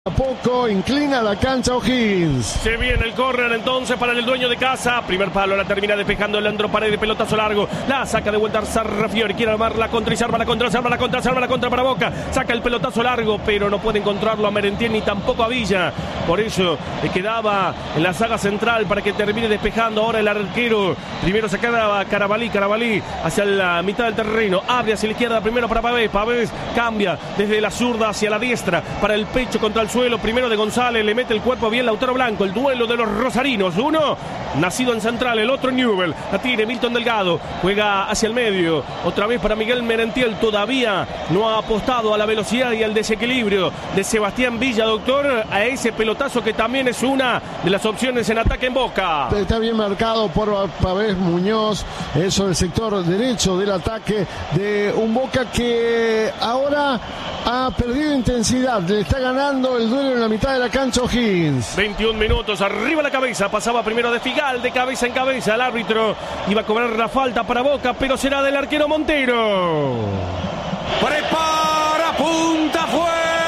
A poco inclina la cancha O'Higgins. Se viene el córner entonces para el dueño de casa. Primer palo, la termina despejando Leandro Paredes, pelotazo largo. La saca de vuelta Sarrafiori. Quiere armar la contra y se arma la contra para Boca. Saca el pelotazo largo, pero no puede encontrarlo a Merentiel ni tampoco a Villa. Por eso le quedaba en la saga central para que termine despejando ahora el arquero. Primero sacaba Carabalí hacia la mitad del terreno. Abre hacia la izquierda primero para Pavés. Pavés cambia desde la zurda hacia la diestra para el pecho contra el suelo, primero de González, le mete el cuerpo bien Lautaro Blanco, el duelo de los rosarinos, uno nacido en Central, el otro en Newell, la tiene Milton Delgado, juega hacia el medio, otra vez para Miguel Merentiel, todavía no ha apostado a la velocidad y al desequilibrio de Sebastián Villa, doctor, a ese pelotazo que también es una de las opciones en ataque en Boca. Está bien marcado por Pavés Muñoz, eso del sector derecho del ataque de un Boca que ahora ha perdido intensidad, le está ganando el duelo en la mitad de la cancha O'Higgins. 21 minutos, arriba la cabeza, pasaba primero de Figal, de cabeza en cabeza, el árbitro iba a cobrar la falta para Boca, pero será del arquero Montero. Prepara, punta, fue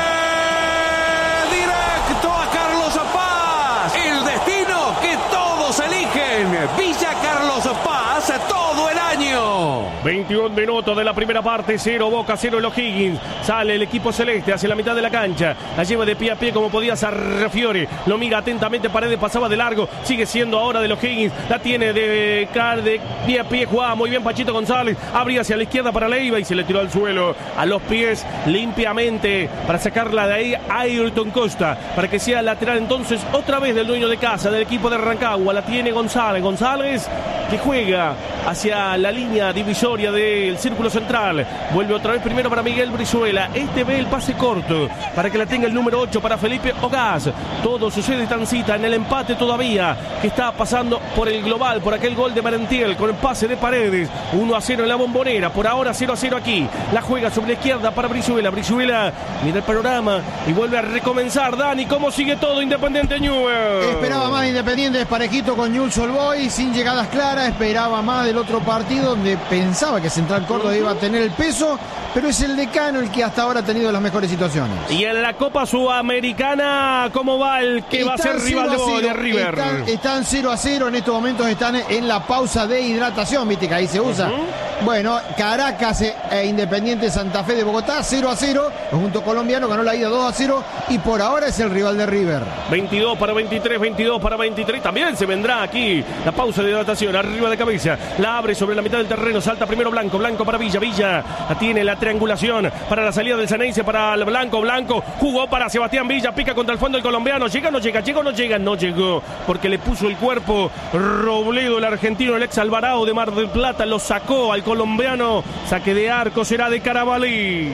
directo a Carlos Paz, el destino que todos eligen, Villa Carlos Paz, todo el año. 21 minutos de la primera parte, 0 Boca, 0 el O'Higgins. Sale el equipo celeste hacia la mitad de la cancha. La lleva de pie a pie como podía Sarrafiori. Lo mira atentamente, Paredes pasaba de largo. Sigue siendo ahora del O'Higgins. La tiene de pie a pie. Jugaba muy bien Pachito González. Abría hacia la izquierda para Leiva y se le tiró al suelo. A los pies limpiamente para sacarla de ahí Ayrton Costa. Para que sea lateral entonces otra vez del dueño de casa del equipo de Rancagua. La tiene González. González que juega hacia la línea divisoria del círculo central. Vuelve otra vez primero para Miguel Brizuela. Este ve el pase corto para que la tenga el número 8 para Felipe Ogaz. Todo sucede tancita en el empate todavía que está pasando por el global, por aquel gol de Merentiel con el pase de Paredes. 1-0 en la Bombonera. Por ahora 0-0 aquí. La juega sobre la izquierda para Brizuela. Brizuela mira el panorama y vuelve a recomenzar. Dani, ¿cómo sigue todo Independiente Newell? Esperaba más de Independiente, parejito con Newell's Old Boys, sin llegadas claras. Esperaba más del otro partido donde pensaba que Central Córdoba iba a tener el peso, pero es el Decano el que hasta ahora ha tenido las mejores situaciones. Y en la Copa Sudamericana, ¿cómo va el que va a ser rival de River? Están 0-0, en estos momentos están en la pausa de hidratación, viste que ahí se usa. Bueno, Caracas e Independiente Santa Fe de Bogotá, 0-0, junto colombiano ganó la ida 2-0 y por ahora es el rival de River. 22 para 23, también se vendrá aquí la pausa de hidratación, arriba de cabeza, la abre sobre la mitad del terreno, salta primero Blanco para Villa, la tiene la triangulación para la salida del Ceneice, para el Blanco, jugó para Sebastián Villa, pica contra el fondo el colombiano, no llegó, porque le puso el cuerpo Robledo, el argentino, el ex Alvarado de Mar del Plata, lo sacó al colombiano, saque de arco será de Carabalí.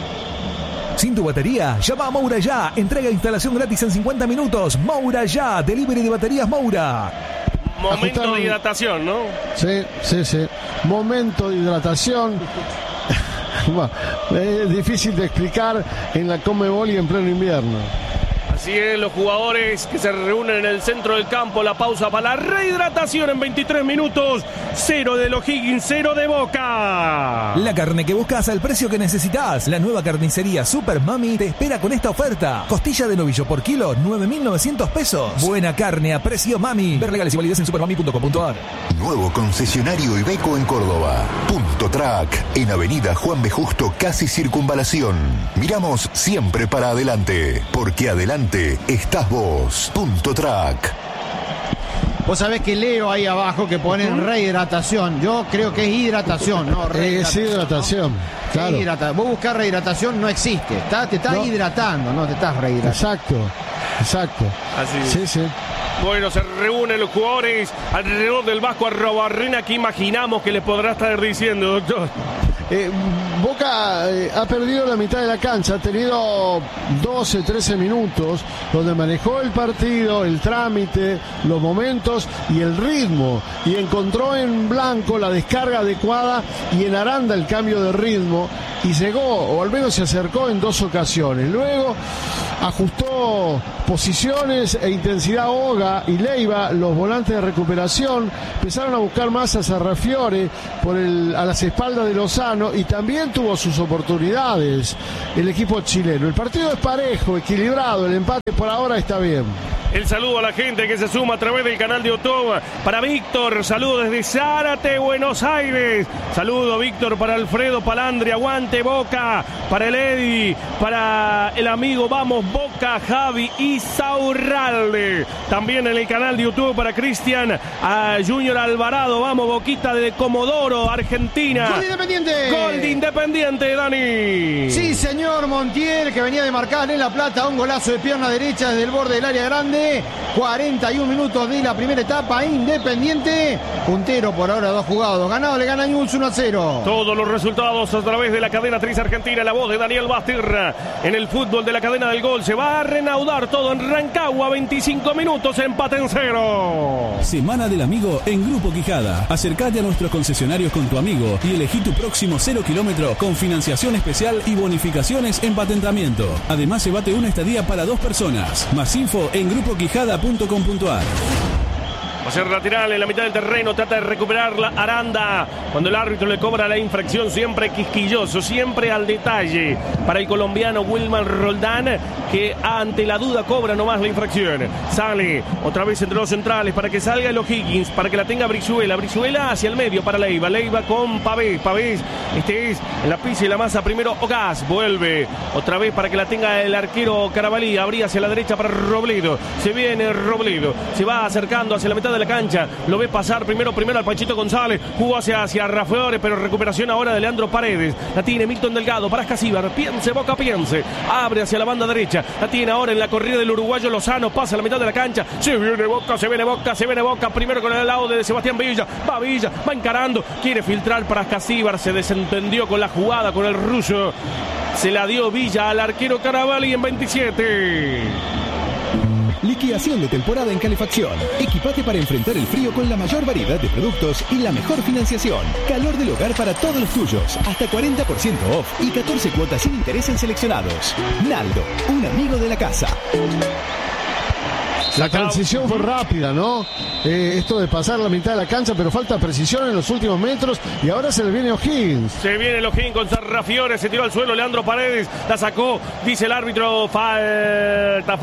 Sin tu batería, llama a Moura Ya, entrega e instalación gratis en 50 minutos, Moura Ya, delivery de baterías Moura. Momento de hidratación, ¿no? Sí. Momento de hidratación. Bueno, es difícil de explicar en la Conmebol y en pleno invierno. Así es, los jugadores que se reúnen en el centro del campo, la pausa para la rehidratación en 23 minutos, 0 de O'Higgins, 0 de Boca. La carne que buscas al precio que necesitas. La nueva carnicería Super Mami te espera con esta oferta. Costilla de novillo por kilo, 9.900 pesos. Buena carne a precio Mami. Ver legales y validez en supermami.com.ar. Nuevo concesionario Iveco en Córdoba. Punto Track, en Avenida Juan B. Justo, casi Circunvalación. Miramos siempre para adelante, porque adelante estás vos. Punto Track. Vos sabés que leo ahí abajo que ponen rehidratación. Yo creo que es hidratación, ¿no? Es hidratación, ¿no? Claro. Vos buscar rehidratación, no existe. Te estás hidratando, no te estás rehidratando. Exacto. Así es. Sí. Bueno, se reúnen los jugadores alrededor del Vasco Arrobarrena. ¿Qué imaginamos que les podrá estar diciendo, doctor? Boca ha perdido la mitad de la cancha, ha tenido 12, 13 minutos donde manejó el partido, el trámite, los momentos y el ritmo, y encontró en Blanco la descarga adecuada y en Aranda el cambio de ritmo y llegó, o al menos se acercó en 2 ocasiones. Luego ajustó posiciones e intensidad Oga y Leiva, los volantes de recuperación, empezaron a buscar más a Sarrafiore a las espaldas de Lozano, y también tuvo sus oportunidades el equipo chileno. El partido es parejo, equilibrado, el empate por ahora está bien. El saludo a la gente que se suma a través del canal de YouTube. Para Víctor, saludo desde Zárate, Buenos Aires. Saludo, Víctor, para Alfredo Palandri, aguante Boca. Para el Eddie, para el amigo Vamos Boca, Javi Isaurralde. También en el canal de YouTube para Cristian, a Junior Alvarado, vamos Boquita de Comodoro, Argentina. ¡Gol de Independiente! ¡Gol de Independiente, Dani! Sí, señor, Montiel, que venía de marcar en La Plata un golazo de pierna derecha desde el borde del área grande. 41 minutos de la primera etapa, Independiente, puntero por ahora, 2 jugados, ganado, le gana Newell's 1-0. Todos los resultados a través de la cadena 3 Argentina, la voz de Daniel Basterra. En el fútbol de la cadena del gol se va a reanudar todo en Rancagua, 25 minutos, empate en 0. Semana del Amigo en Grupo Quijada. Acércate a nuestros concesionarios con tu amigo y elegí tu próximo 0 kilómetro con financiación especial y bonificaciones en patentamiento. Además, se bate una estadía para 2 personas. Más info en grupoquijada.com.ar. Va a ser lateral en la mitad del terreno, trata de recuperar la Aranda. Cuando el árbitro le cobra la infracción, siempre quisquilloso, siempre al detalle. Para el colombiano Wilman Roldán, que ante la duda cobra nomás la infracción. Sale otra vez entre los centrales para que salga el O'Higgins, para que la tenga Brizuela. Brizuela hacia el medio para Leiva. Leiva con Pavés. Pavés, este es en la pizza y la masa primero Ogaz. Vuelve otra vez para que la tenga el arquero Carabalí. Abría hacia la derecha para Robledo. Se viene Robledo. Se va acercando hacia la mitad de la cancha, lo ve pasar primero al Panchito González, jugó hacia Rafael, pero recuperación ahora de Leandro Paredes, la tiene Milton Delgado para Escasíbar, piense Boca, piense, abre hacia la banda derecha, la tiene ahora en la corrida del uruguayo Lozano, pasa a la mitad de la cancha, se viene Boca, primero con el lado de Sebastián Villa, va encarando, quiere filtrar para Escasíbar, se desentendió con la jugada con el ruso, se la dio Villa al arquero Carabalí en 27. Liquidación de temporada en calefacción. Equipate para enfrentar el frío con la mayor variedad de productos y la mejor financiación. Calor del hogar para todos los tuyos. Hasta 40% off y 14 cuotas sin interés en seleccionados. Naldo, un amigo de la casa. La transición fue rápida, ¿no? Esto de pasar la mitad de la cancha, pero falta precisión en los últimos metros y ahora se le viene O'Higgins. Se viene el O'Higgins con Sarrafiore, se tiró al suelo Leandro Paredes, la sacó, dice el árbitro, falta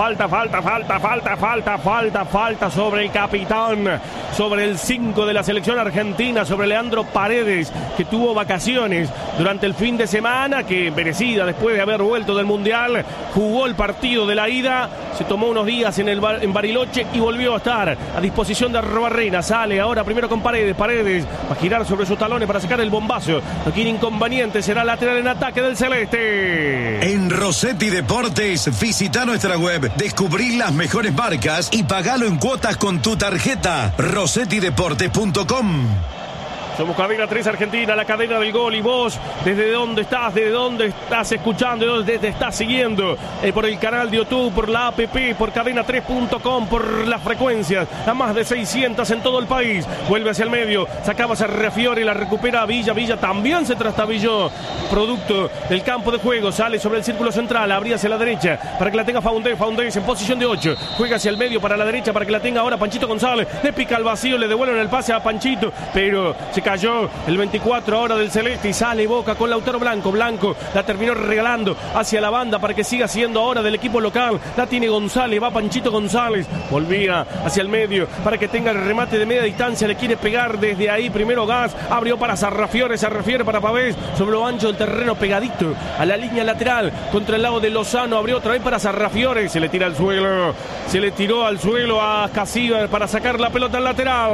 sobre el capitán, sobre el 5 de la selección argentina, sobre Leandro Paredes, que tuvo vacaciones durante el fin de semana, que merecida después de haber vuelto del Mundial, jugó el partido de la ida, se tomó unos días en Bariloche y volvió a estar a disposición de Arrobarrena. Sale ahora primero con Paredes va a girar sobre sus talones para sacar el bombazo, no tiene inconveniente, será lateral en ataque del Celeste. En Rossetti Deportes visita nuestra web, descubrí las mejores marcas y pagalo en cuotas con tu tarjeta. rossettideportes.com. Somos Cadena 3 Argentina, la cadena del gol. Y vos, ¿desde dónde estás escuchando? ¿De dónde te estás siguiendo? Por el canal de YouTube, por la app, por cadena3.com, por las frecuencias, a más de 600 en todo el país. Vuelve hacia el medio, sacaba a Sarrafiore, la recupera a Villa. Villa también se trastabilló, producto del campo de juego. Sale sobre el círculo central, abría hacia la derecha para que la tenga Faundés en posición de 8. Juega hacia el medio para la derecha para que la tenga ahora Panchito González. Le pica al vacío, le devuelven el pase a Panchito, pero se cayó el 24 ahora del Celeste y sale Boca con Lautaro Blanco. Blanco la terminó regalando hacia la banda para que siga siendo ahora del equipo local. La tiene González, va Panchito González. Volvía hacia el medio para que tenga el remate de media distancia. Le quiere pegar desde ahí. Primero Gas, abrió para Sarrafiore para Pavés. Sobre lo ancho del terreno, pegadito a la línea lateral contra el lado de Lozano. Abrió otra vez para Sarrafiore. Se le tira al suelo. Se le tiró al suelo a Escasíbar para sacar la pelota al lateral.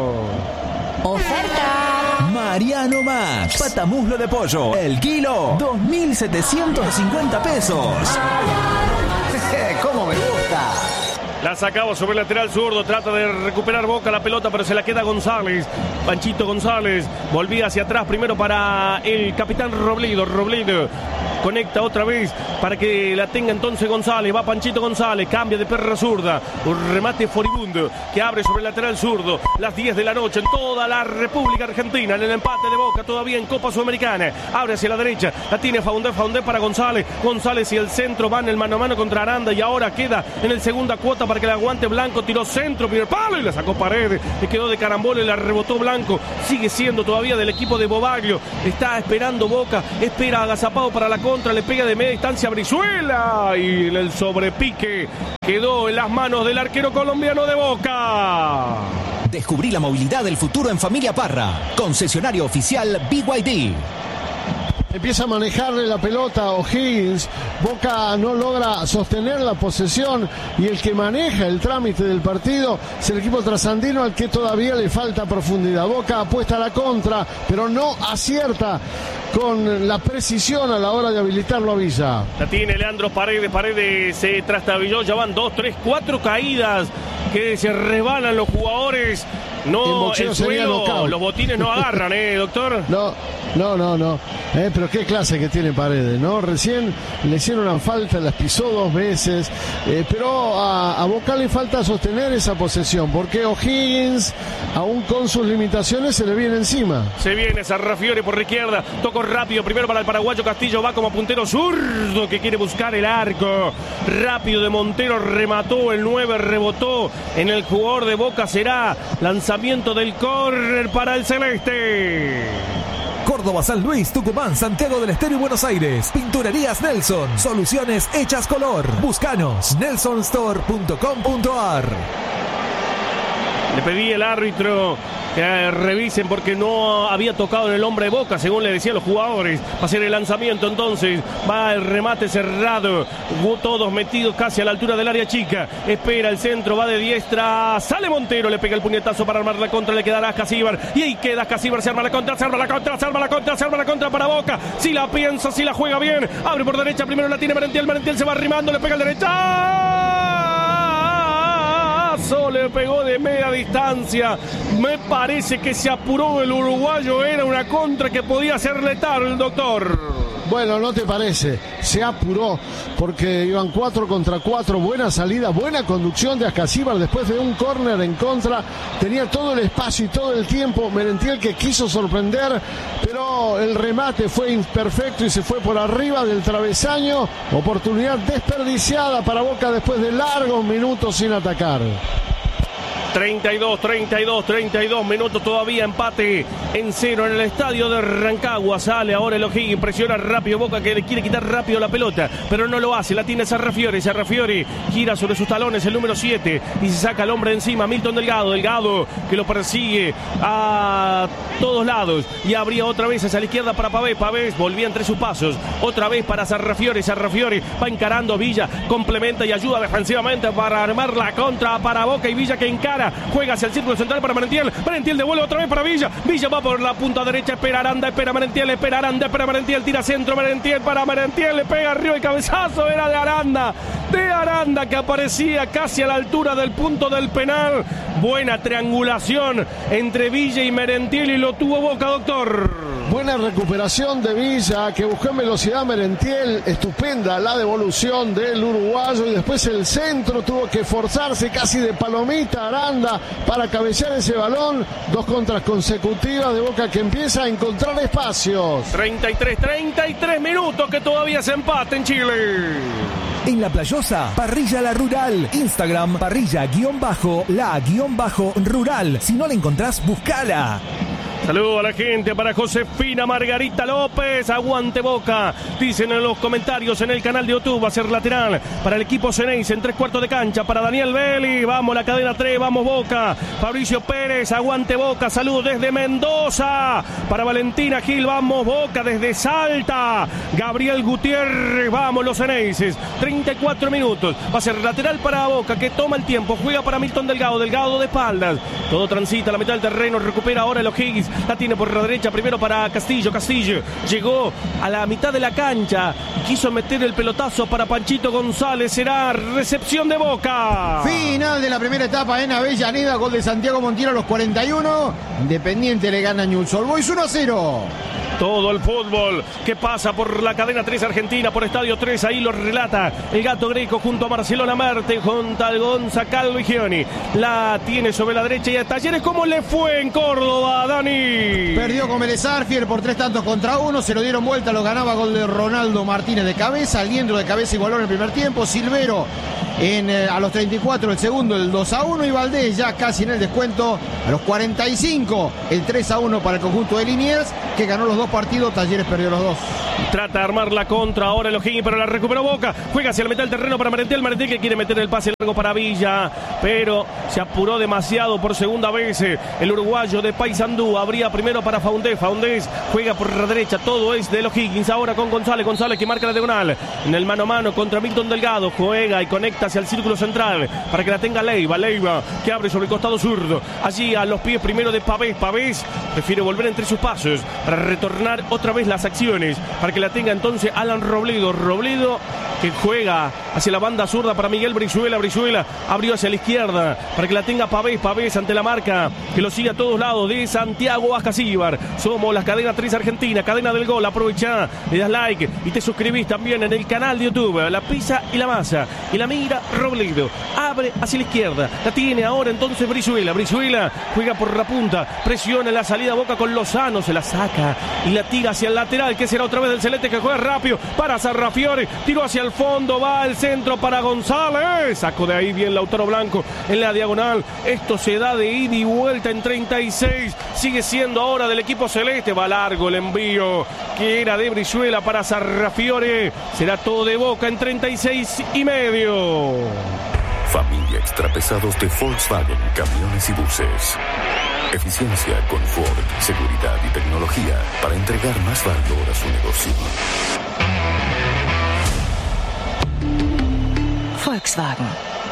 Oferta Mariano Max, patamuslo de pollo, el kilo 2.750 pesos. ¿Cómo me gusta? La sacaba sobre el lateral zurdo. Trata de recuperar Boca la pelota, pero se la queda González. Panchito González. Volvía hacia atrás primero para el capitán Robledo. Robledo conecta otra vez para que la tenga entonces González. Va Panchito González. Cambia de perra zurda. Un remate furibundo que abre sobre el lateral zurdo. Las 10 de la noche en toda la República Argentina. En el empate de Boca todavía en Copa Sudamericana. Abre hacia la derecha. La tiene Faundé para González. González y el centro van en el mano a mano contra Aranda. Y ahora queda en el segunda cuota para que la aguante Blanco. Tiró centro, primer palo y la sacó Paredes. Le quedó de carambola y la rebotó Blanco. Sigue siendo todavía del equipo de Bobaglio. Está esperando Boca. Espera agazapado para la contra. Le pega de media distancia a Brizuela. Y el sobrepique quedó en las manos del arquero colombiano de Boca. Descubrí la movilidad del futuro en Familia Parra. Concesionario oficial BYD. Empieza a manejarle la pelota a O'Higgins. Boca no logra sostener la posesión y el que maneja el trámite del partido es el equipo trasandino, al que todavía le falta profundidad. Boca apuesta a la contra, pero no acierta con la precisión a la hora de habilitarlo a Villa. La tiene Leandro Paredes. Paredes se trastabilló. Ya van 2, 3, 4 caídas que se resbalan los jugadores. No, el suelo, los botines no agarran, doctor. No. Pero qué clase que tiene Paredes, ¿no? Recién le hicieron una falta, las pisó 2 veces, pero a Boca le falta sostener esa posesión, porque O'Higgins, aún con sus limitaciones, se le viene encima. Se viene Sarrafiore por la izquierda, tocó rápido, primero para el paraguayo Castillo, va como puntero zurdo que quiere buscar el arco. Rápido de Montero, remató, el 9 rebotó en el jugador de Boca, será lanzamiento del córner para el celeste. Córdoba, San Luis, Tucumán, Santiago del Estero y Buenos Aires. Pinturerías Nelson. Soluciones hechas color. Búscanos. nelsonstore.com.ar. Le pedí al árbitro que revisen porque no había tocado en el hombre de Boca, según le decían los jugadores. Va a ser el lanzamiento entonces. Va el remate cerrado. Todos metidos casi a la altura del área chica. Espera el centro, va de diestra. Sale Montero, le pega el puñetazo para armar la contra. Le quedará a Ascasíbar. Y ahí queda Ascasíbar. Se arma la contra, se arma la contra, se arma la contra, se arma la contra para Boca. Si la piensa, si la juega bien. Abre por derecha, primero la tiene Merentiel. Merentiel se va arrimando, le pega al derecha. Le pegó de media distancia. Me parece que se apuró el uruguayo. Era una contra que podía ser letal, doctor. Bueno, ¿no te parece? Se apuró porque iban 4 contra 4. Buena salida, buena conducción de Ascasíbar después de un córner en contra. Tenía todo el espacio y todo el tiempo. Merentiel, que quiso sorprender, pero el remate fue imperfecto y se fue por arriba del travesaño. Oportunidad desperdiciada para Boca después de largos minutos sin atacar. 32 minutos todavía, empate en 0 en el estadio de Rancagua. Sale ahora el O'Higgins, presiona rápido Boca, que le quiere quitar rápido la pelota, pero no lo hace, la tiene Sarrafiore. Sarrafiore gira sobre sus talones el número 7 y se saca al hombre encima, Milton Delgado que lo persigue a todos lados y abría otra vez hacia la izquierda para Pavés. Pavés volvía entre sus pasos, otra vez para Sarrafiore. Sarrafiore va encarando, Villa complementa y ayuda defensivamente para armar la contra para Boca, y Villa que encara, juega hacia el círculo central para Merentiel. Merentiel devuelve otra vez para Villa. Villa va por la punta derecha, espera Aranda, espera Merentiel, tira centro Merentiel para Merentiel, le pega arriba el cabezazo, era de Aranda, que aparecía casi a la altura del punto del penal. Buena triangulación entre Villa y Merentiel y lo tuvo Boca, doctor. Buena recuperación de Villa, que buscó en velocidad Merentiel. Estupenda la devolución del uruguayo, y después el centro tuvo que forzarse casi de palomita Aranda para cabecear ese balón. 2 contras consecutivas de Boca, que empieza a encontrar espacios. 33 minutos que todavía se empate en Chile. En La Playosa, Parrilla La Rural. Instagram, parrilla_la_rural. Si no la encontrás, buscala. Saludos a la gente para Josefina Margarita López. Aguante Boca, dicen en los comentarios en el canal de YouTube. Va a ser lateral para el equipo Ceneice en 3/4 de cancha para Daniel Belli. Vamos la cadena 3, vamos Boca. Fabricio Pérez, aguante Boca. Saludos desde Mendoza para Valentina Gil. Vamos Boca desde Salta. Gabriel Gutiérrez, vamos los Ceneices. 34 minutos. Va a ser lateral para Boca, que toma el tiempo. Juega para Milton Delgado. Delgado de espaldas. Todo transita a la mitad del terreno. Recupera ahora el O'Higgins. La tiene por la derecha primero para Castillo. Castillo llegó a la mitad de la cancha y quiso meter el pelotazo para Panchito González. Será recepción de Boca. Final de la primera etapa en Avellaneda. Gol de Santiago Montiel a los 41. Independiente le gana a Newell's Old Boys 1-0. Todo el fútbol que pasa por la cadena 3 Argentina, por Estadio 3, ahí lo relata el Gato Greco junto a Marcelo Lamarte, junto al Gonza Calvigioni. La tiene sobre la derecha y a Talleres. ¿Cómo le fue en Córdoba, Dani? Perdió con Vélez Sarsfield por 3-1, se lo dieron vuelta, lo ganaba gol de Ronaldo Martínez de cabeza, Aliendro de cabeza igualó en el primer tiempo, Silvero a los 34 el segundo, el 2-1 y Valdés ya casi en el descuento a los 45, el 3-1 para el conjunto de Liniers que ganó los dos partidos, Talleres perdió los dos. Trata de armar la contra ahora el O'Higgins, pero la recuperó Boca. Juega hacia la mitad del terreno para Merentiel. Merentiel que quiere meter el pase largo para Villa, pero se apuró demasiado por segunda vez. El uruguayo de Paysandú abría primero para Faundés. Faundés juega por la derecha. Todo es de O'Higgins ahora con González. González que marca la diagonal en el mano a mano contra Milton Delgado. Juega y conecta hacia el círculo central para que la tenga Leiva. Leiva que abre sobre el costado zurdo. Allí a los pies primero de Pavés. Pavés prefiere volver entre sus pasos para retornar otra vez las acciones, para que la tenga entonces Alan Robledo. Robledo que juega hacia la banda zurda para Miguel Brizuela. Brizuela abrió hacia la izquierda para que la tenga Pavés. Pavés ante la marca que lo sigue a todos lados de Santiago Ascasíbar. Somos la cadena 3 Argentina, cadena del gol. Aprovecha, le das like y te suscribís también en el canal de YouTube. La pisa y la masa y la mira Robledo. Abre hacia la izquierda. La tiene ahora entonces Brizuela. Brizuela juega por la punta. Presiona la salida Boca con Lozano. Se la saca y la tira hacia el lateral, que será otra vez del Celeste, que juega rápido para Sarrafiore. Tiró hacia el fondo, va al centro para González. Sacó de ahí bien Lautaro Blanco en la diagonal. Esto se da de ida y vuelta en 36. Sigue siendo ahora del equipo celeste. Va largo el envío que era de Brizuela para Sarrafiore. Será todo de Boca en 36 y medio. Familia Extrapesados de Volkswagen, camiones y buses. Eficiencia, confort, seguridad y tecnología para entregar más valor a su negocio. Volkswagen.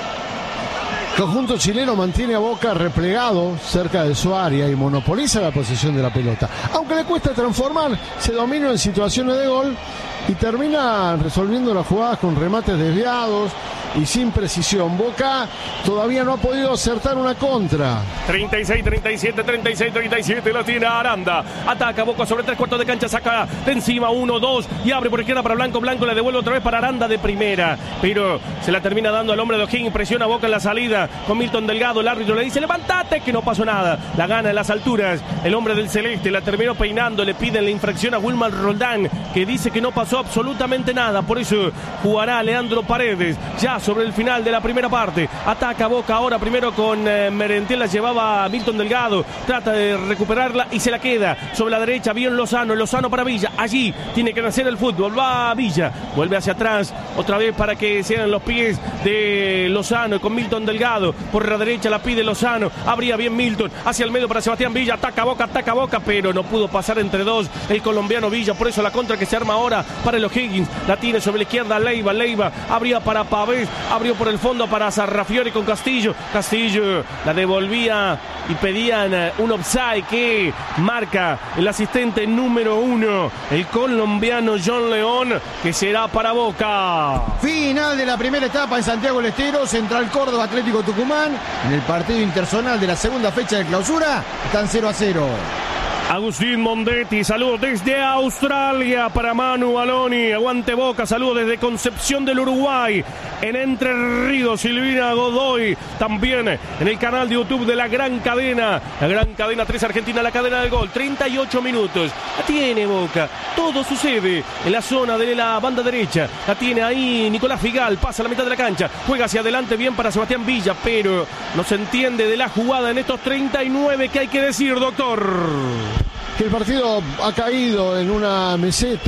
Conjunto chileno mantiene a Boca replegado cerca de su área y monopoliza la posesión de la pelota. Aunque le cuesta transformar, se domina en situaciones de gol y termina resolviendo las jugadas con remates desviados y sin precisión. Boca todavía no ha podido acertar una contra. 36-37, 36-37, la tiene Aranda. Ataca Boca sobre 3/4 de cancha, saca de encima 1-2 y abre por izquierda para Blanco. Blanco le devuelve otra vez para Aranda de primera, pero se la termina dando al hombre de O'Higgins. Presiona Boca en la salida con Milton Delgado. El árbitro le dice: levántate, que no pasó nada. La gana en las alturas el hombre del Celeste, la terminó peinando. Le piden la infracción a Wilmar Roldán, que dice que no pasó absolutamente nada. Por eso jugará Leandro Paredes ya sobre el final de la primera parte. Ataca Boca ahora primero con Merentiel. La llevaba Milton Delgado, trata de recuperarla y se la queda sobre la derecha. Bien Lozano, Lozano para Villa. Allí tiene que nacer el fútbol. Va Villa, vuelve hacia atrás otra vez para que sean los pies de Lozano con Milton Delgado. Por la derecha la pide Lozano, abría bien Milton hacia el medio para Sebastián Villa. Ataca Boca, pero no pudo pasar entre dos el colombiano Villa. Por eso la contra que se arma ahora para el O'Higgins. La tiene sobre la izquierda Leiva. Leiva abría para Pavés, abrió por el fondo para Sarrafiore con Castillo. Castillo la devolvía y pedían un offside que marca el asistente número 1, el colombiano John León, que será para Boca. Final de la primera etapa en Santiago del Estero. Central Córdoba, Atlético Tucumán. En el partido interzonal de la segunda fecha de clausura están 0-0. Agustín Mondetti, saludos desde Australia para Manu Baloni. Aguante Boca, saludos desde Concepción del Uruguay. En Entre Ríos, Silvina Godoy. También en el canal de YouTube de la Gran Cadena 3 Argentina, la cadena del gol. 38 minutos. La tiene Boca. Todo sucede en la zona de la banda derecha. La tiene ahí Nicolás Figal. Pasa a la mitad de la cancha. Juega hacia adelante bien para Sebastián Villa, pero no se entiende de la jugada en estos 39. ¿Qué hay que decir, doctor? Que el partido ha caído en una meseta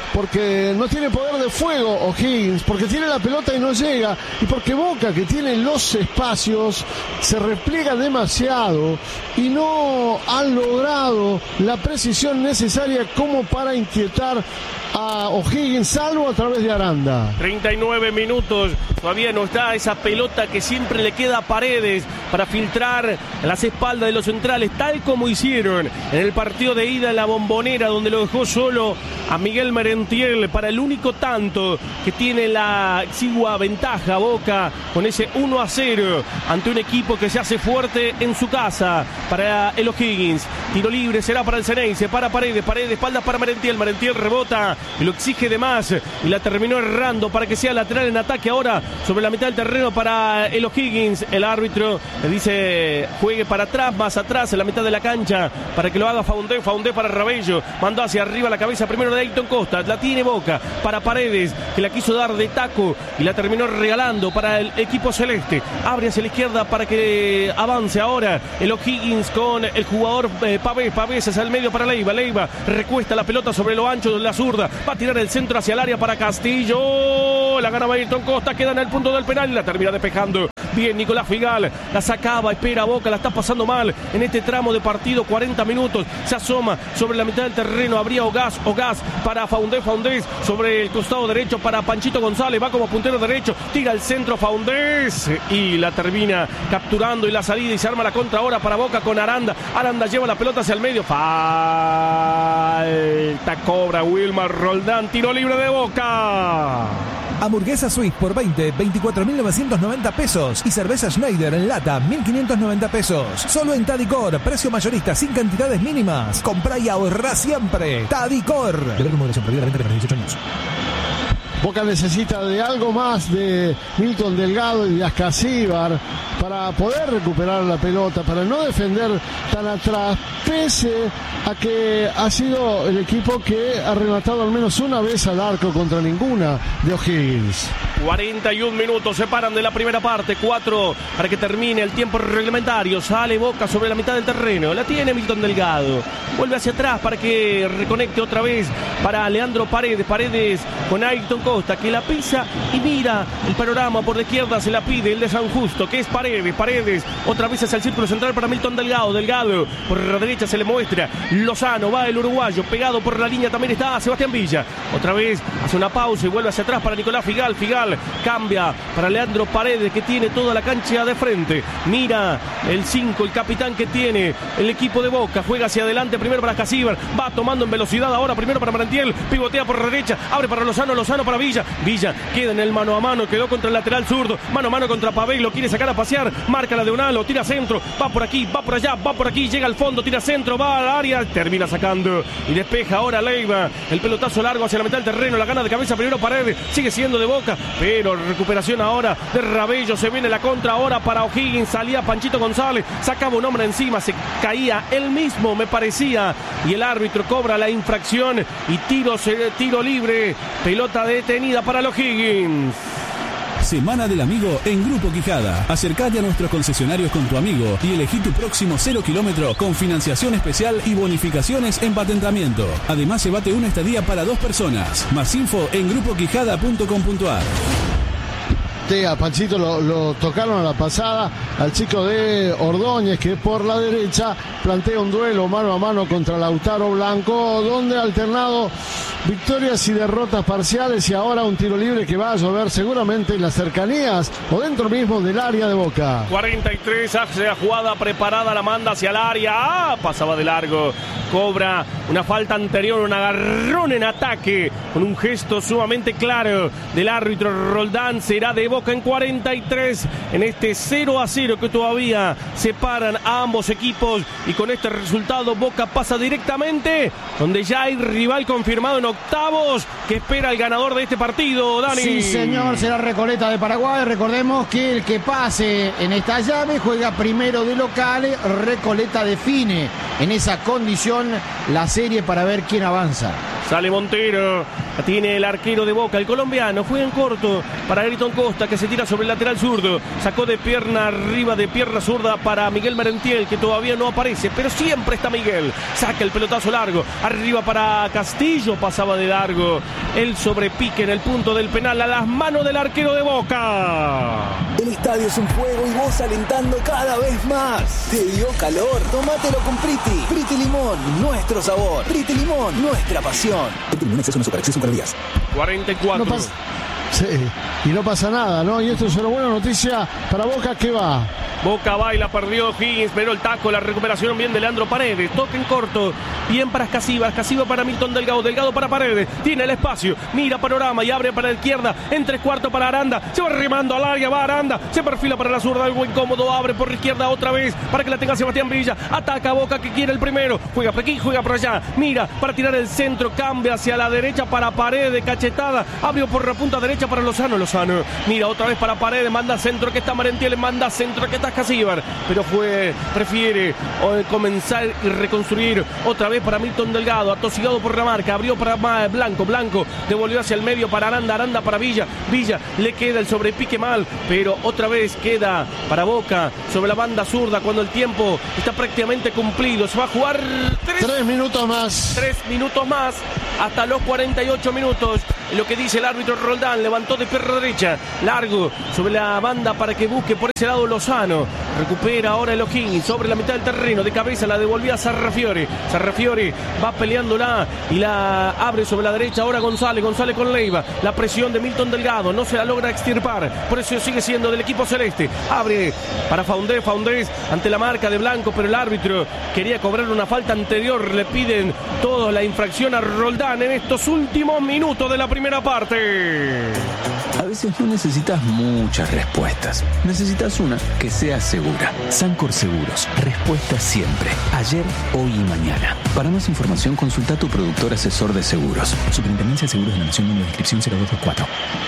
porque no tiene poder de fuego O'Higgins, porque tiene la pelota y no llega, y porque Boca, que tiene los espacios, se repliega demasiado y no han logrado la precisión necesaria como para inquietar a O'Higgins, salvo a través de Aranda. 39 minutos, todavía no está esa pelota que siempre le queda a Paredes para filtrar las espaldas de los centrales, tal como hicieron en el partido de ida en la Bombonera, donde lo dejó solo a Miguel Merentiel para el único tanto que tiene la exigua ventaja Boca con ese 1-0 ante un equipo que se hace fuerte en su casa. Para el O'Higgins, tiro libre será para el Ceneice, para Paredes, espaldas para Merentiel rebota y lo exige de más y la terminó errando para que sea lateral en ataque ahora sobre la mitad del terreno para el O'Higgins. El árbitro le dice juegue para atrás, más atrás en la mitad de la cancha para que lo haga Faundé para Rabello, mandó hacia arriba la cabeza primero de Ayton Costa, la tiene Boca para Paredes que la quiso dar de taco y la terminó regalando para el equipo celeste. Abre hacia la izquierda para que avance ahora el O'Higgins con el jugador Pavés hacia el medio para Leiva recuesta la pelota sobre lo ancho de la zurda, va a tirar el centro hacia el área para Castillo, la gana Ayton Costa, queda en el punto del penal y la termina despejando. Bien, Nicolás Figal, la sacaba, espera Boca, la está pasando mal en este tramo de partido, 40 minutos, se asoma sobre la mitad del terreno, habría Ogaz para Faundés sobre el costado derecho para Panchito González, va como puntero derecho, tira el centro Faundés y la termina capturando y la salida y se arma la contra ahora para Boca con Aranda lleva la pelota hacia el medio, falta cobra Wilmar Roldán, tiro libre de Boca. Hamburguesa Swiss por 24.990 pesos y cerveza Schneider en lata 1.590 pesos. Solo en Tadicor, precio mayorista sin cantidades mínimas. Comprá y ahorrá siempre. Tadicor. Deber de moderación, prohibida la venta de 18 años. Boca necesita de algo más de Milton Delgado y de Ascasíbar para poder recuperar la pelota, para no defender tan atrás, pese a que ha sido el equipo que ha rematado al menos una vez al arco contra ninguna de O'Higgins. 41 minutos separan de la primera parte, 4 para que termine el tiempo reglamentario. Sale Boca sobre la mitad del terreno, la tiene Milton Delgado, vuelve hacia atrás para que reconecte otra vez para Leandro Paredes con Ayton Costa, que la pisa y mira el panorama por la izquierda, se la pide el de San Justo, que es Paredes, otra vez hacia el círculo central para Milton Delgado, por la derecha se le muestra Lozano, va el uruguayo, pegado por la línea también está Sebastián Villa, otra vez hace una pausa y vuelve hacia atrás para Nicolás Figal, cambia para Leandro Paredes, que tiene toda la cancha de frente, mira el 5, el capitán que tiene el equipo de Boca, juega hacia adelante primero para Casíbar, va tomando en velocidad ahora primero para Merentiel, pivotea por la derecha, abre para Lozano para Villa queda en el mano a mano, quedó contra el lateral zurdo, mano a mano contra Pavés, lo quiere sacar a pasear, marca la diagonal, lo tira centro, va por aquí, va por allá, va por aquí, llega al fondo, tira centro, va al área, termina sacando y despeja ahora Leiva, el pelotazo largo hacia la mitad del terreno, la gana de cabeza primero Paredes, sigue siendo de Boca, pero recuperación ahora de Rabello, se viene la contra ahora para O'Higgins, salía Panchito González, sacaba un hombre encima, se caía él mismo me parecía, y el árbitro cobra la infracción y tiro libre, pelota detenida para los O'Higgins. Semana del Amigo en Grupo Quijada. Acercate a nuestros concesionarios con tu amigo y elegí tu próximo 0 kilómetro con financiación especial y bonificaciones en patentamiento. Además, llévate una estadía para 2 personas. Más info en grupoquijada.com.ar. A Panchito lo tocaron a la pasada al chico de Ordóñez, que por la derecha plantea un duelo mano a mano contra Lautaro Blanco, donde ha alternado victorias y derrotas parciales, y ahora un tiro libre que va a llover seguramente en las cercanías o dentro mismo del área de Boca. 43, hace la jugada preparada, la manda hacia el área, pasaba de largo, cobra una falta anterior, un agarrón en ataque, con un gesto sumamente claro del árbitro Roldán. Será de Boca en 43, en este 0-0 que todavía separan a ambos equipos, y con este resultado Boca pasa directamente donde ya hay rival confirmado en octavos, que espera el ganador de este partido, Dani. Sí, señor, será Recoleta de Paraguay. Recordemos que el que pase en esta llave juega primero de local. Recoleta define en esa condición la serie para ver quién avanza. Sale Montero. Tiene el arquero de Boca, el colombiano. Juega en corto para Ayrton Costa, que se tira sobre el lateral zurdo. Sacó de pierna arriba, de pierna zurda para Miguel Merentiel, que todavía no aparece, pero siempre está Miguel. Saca el pelotazo largo. Arriba para Castillo. Pasaba de largo. El sobrepique en el punto del penal a las manos del arquero de Boca. El estadio es un fuego y vos alentando cada vez más. ¿Te dio calor? Tómatelo con Priti. Priti Limón, nuestro sabor. Priti Limón, nuestra pasión. Priti Limón es una super acceso para días. 44. No pasa, sí, y no pasa nada, ¿no? Y esto es una buena noticia para Boca, que va. Boca baila, perdió Higgins, pero el taco, la recuperación bien de Leandro Paredes. Toque en corto, bien para Escasiba, Escasiba para Milton Delgado, Delgado para Paredes. Tiene el espacio, mira panorama y abre para la izquierda. En 3/4 para Aranda, se va remando al área, va Aranda. Se perfila para la zurda, algo incómodo, abre por la izquierda otra vez para que la tenga Sebastián Villa. Ataca Boca, que quiere el primero. Juega por aquí, juega por allá. Mira, para tirar el centro, cambia hacia la derecha para Paredes, cachetada. Abrió por la punta derecha para Lozano. Mira, otra vez para Paredes, manda centro que está Merentiel, manda centro que está Escasíbar, pero prefiere comenzar y reconstruir otra vez para Milton Delgado, atosigado por la marca, abrió para Blanco, devolvió hacia el medio para Aranda para Villa, le queda el sobrepique mal, pero otra vez queda para Boca sobre la banda zurda cuando el tiempo está prácticamente cumplido. Se va a jugar 3 minutos más. 3 minutos más hasta los 48 minutos. Lo que dice el árbitro Roldán, levantó de pierna derecha, largo sobre la banda para que busque por ese lado Lozano. Recupera ahora el O'Higgins sobre la mitad del terreno, de cabeza la devolvía a Sarrafiore va peleándola y la abre sobre la derecha ahora González con Leiva. La presión de Milton Delgado no se la logra extirpar, por eso sigue siendo del equipo celeste. Abre para Faundés ante la marca de Blanco, pero el árbitro quería cobrar una falta anterior. Le piden toda la infracción a Roldán en estos últimos minutos de la primera parte. A veces no necesitas muchas respuestas. Necesitas una que sea segura. Sancor Seguros. Respuesta siempre. Ayer, hoy y mañana. Para más información, consulta a tu productor asesor de seguros. Superintendencia de Seguros de la Nación, número de inscripción 0224.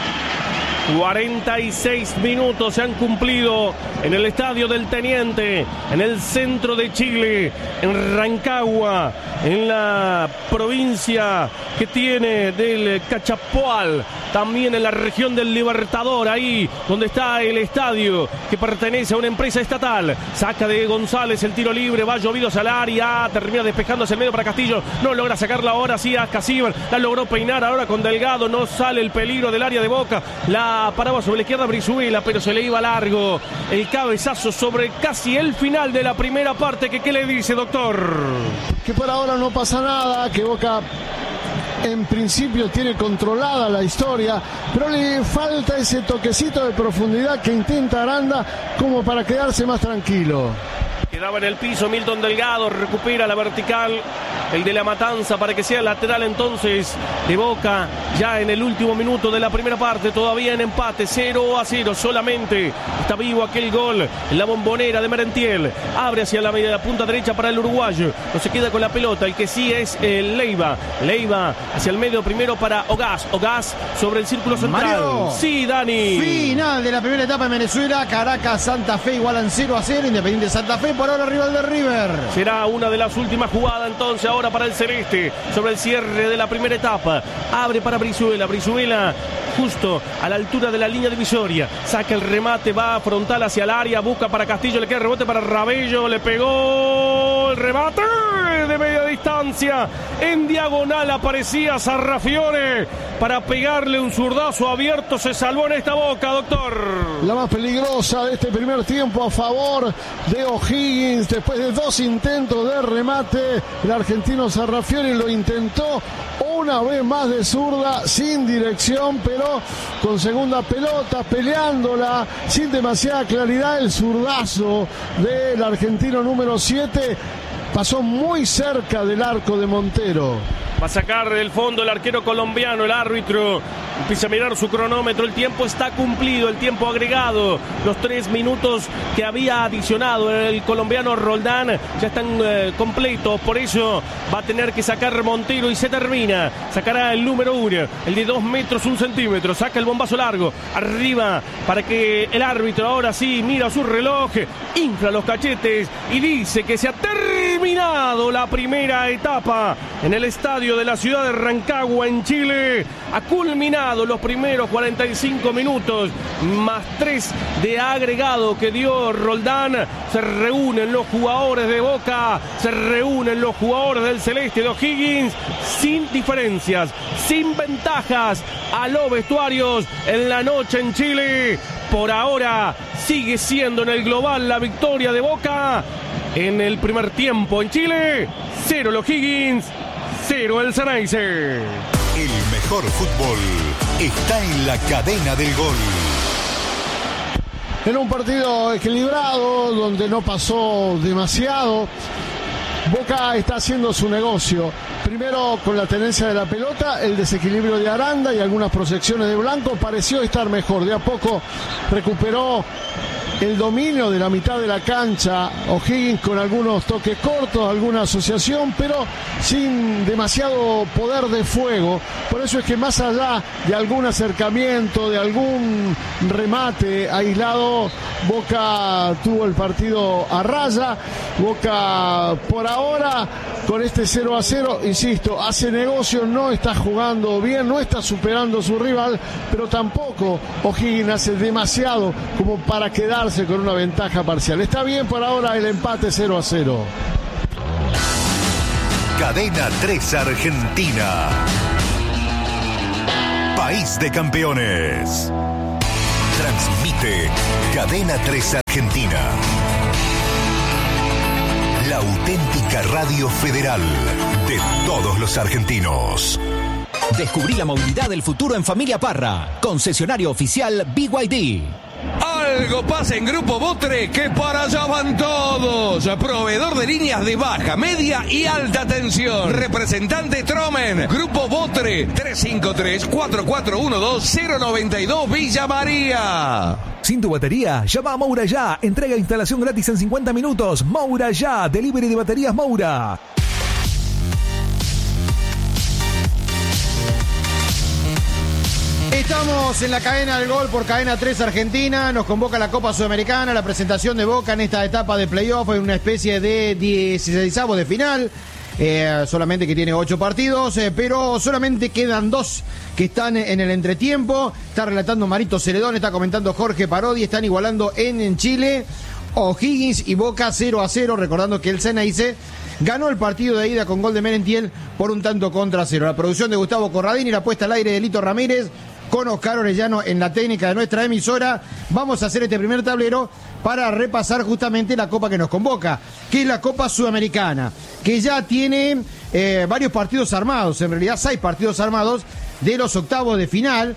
46 minutos se han cumplido en el Estadio del Teniente, en el centro de Chile, en Rancagua, en la provincia que tiene del Cachapoal, también en la región del Libertador, ahí donde está el estadio que pertenece a una empresa estatal. Saca de González el tiro libre, va Llovidos al área, termina despejándose el medio para Castillo, no logra sacarla ahora sí a Escasíbar, la logró peinar ahora con Delgado, no sale el peligro del área de Boca, la paraba sobre la izquierda Brizuela, pero se le iba largo el cabezazo sobre casi el final de la primera parte. ¿Qué le dice, doctor? Que por ahora no pasa nada, que Boca en principio tiene controlada la historia, pero le falta ese toquecito de profundidad que intenta Aranda como para quedarse más tranquilo. Quedaba en el piso Milton Delgado, recupera la vertical, el de la Matanza para que sea lateral entonces de Boca, ya en el último minuto de la primera parte, todavía en empate, 0-0 solamente, está vivo aquel gol en la Bombonera de Merentiel, abre hacia la punta derecha para el uruguayo, no se queda con la pelota, el que sí es Leiva hacia el medio primero para Ogaz sobre el círculo central. Mario. Sí, Dani. Final de la primera etapa en Venezuela, Caracas, Santa Fe igualan 0-0, Independiente Santa Fe por ahora rival de River. Será una de las últimas jugadas entonces ahora para el celeste sobre el cierre de la primera etapa. Abre para Brizuela justo a la altura de la línea divisoria, saca el remate, va frontal hacia el área, busca para Castillo, le queda el rebote para Rabello, le pegó el remate de media distancia, en diagonal aparecía Sarrafiore para pegarle un zurdazo abierto, se salvó en esta Boca, doctor. La más peligrosa de este primer tiempo a favor de O'Higgins, después de 2 intentos de remate, el argentino Sarrafiore lo intentó una vez más de zurda, sin dirección, pero con segunda pelota, peleándola sin demasiada claridad. El zurdazo del argentino número 7 pasó muy cerca del arco de Montero. Va a sacar del fondo el arquero colombiano, el árbitro empieza a mirar su cronómetro, el tiempo está cumplido, el tiempo agregado, los 3 minutos que había adicionado el colombiano Roldán ya están completos, por eso va a tener que sacar Montero y se termina, sacará el número 1, el de 2 metros 1 centímetro, saca el bombazo largo, arriba para que el árbitro ahora sí mira su reloj, infla los cachetes y dice que se ha terminado terminado la primera etapa en el estadio de la ciudad de Rancagua, en Chile. Ha culminado los primeros 45 minutos, más 3 de agregado que dio Roldán. Se reúnen los jugadores de Boca, se reúnen los jugadores del Celeste de O'Higgins, sin diferencias, sin ventajas, a los vestuarios en la noche en Chile. Por ahora sigue siendo en el global la victoria de Boca. En el primer tiempo en Chile, 0 el O'Higgins, 0 el Ceneice. El mejor fútbol está en la cadena del gol. En un partido equilibrado, donde no pasó demasiado, Boca está haciendo su negocio. Primero con la tenencia de la pelota, el desequilibrio de Aranda y algunas proyecciones de Blanco pareció estar mejor. De a poco recuperó el dominio de la mitad de la cancha O'Higgins, con algunos toques cortos, alguna asociación, pero sin demasiado poder de fuego. Por eso es que más allá de algún acercamiento, de algún remate aislado, Boca tuvo el partido a raya. Boca por ahora con este 0-0, insisto, hace negocio, no está jugando bien, no está superando a su rival, pero tampoco O'Higgins hace demasiado como para quedarse con una ventaja parcial. Está bien por ahora el empate 0-0. Cadena 3 Argentina. País de campeones. Transmite Cadena 3 Argentina. La auténtica radio federal de todos los argentinos. Descubrí la movilidad del futuro en Familia Parra. Concesionario oficial BYD. Algo pasa en Grupo Botre, que para allá van todos. Proveedor de líneas de baja, media y alta tensión. Representante Tromen. Grupo Botre, 353-4412-092 Villa María. Sin tu batería, llama a Moura Ya. Entrega e instalación gratis en 50 minutos. Moura Ya, delivery de baterías Moura. Estamos en la cadena del gol por Cadena 3 Argentina. Nos convoca la Copa Sudamericana, la presentación de Boca en esta etapa de playoff, en una especie de 16avos de final. Solamente que tiene 8 partidos, pero solamente quedan 2 que están en el entretiempo. Está relatando Marito Celedón, está comentando Jorge Parodi, están igualando en Chile. O'Higgins y Boca 0-0, recordando que el Ceneice ganó el partido de ida con gol de Merentiel por un tanto contra 0. La producción de Gustavo Corradini, la puesta al aire de Lito Ramírez, con Oscar Orellano en la técnica de nuestra emisora. Vamos a hacer este primer tablero para repasar justamente la copa que nos convoca, que es la Copa Sudamericana, que ya tiene varios partidos armados, en realidad 6 partidos armados de los octavos de final,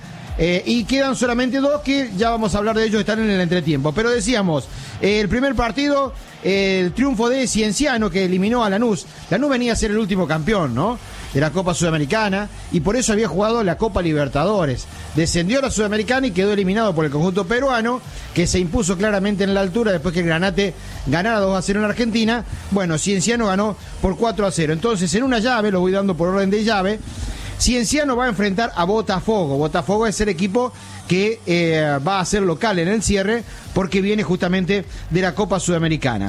y quedan solamente 2 que ya vamos a hablar de ellos, están en el entretiempo. Pero decíamos, el primer partido, el triunfo de Cienciano, que eliminó a Lanús. Lanús venía a ser el último campeón, ¿no?, de la Copa Sudamericana, y por eso había jugado la Copa Libertadores. Descendió a la Sudamericana y quedó eliminado por el conjunto peruano, que se impuso claramente en la altura después que el Granate ganara 2-0 en Argentina. Bueno, Cienciano ganó por 4-0. Entonces, en una llave, lo voy dando por orden de llave, Cienciano va a enfrentar a Botafogo. Botafogo es el equipo que va a ser local en el cierre, porque viene justamente de la Copa Sudamericana.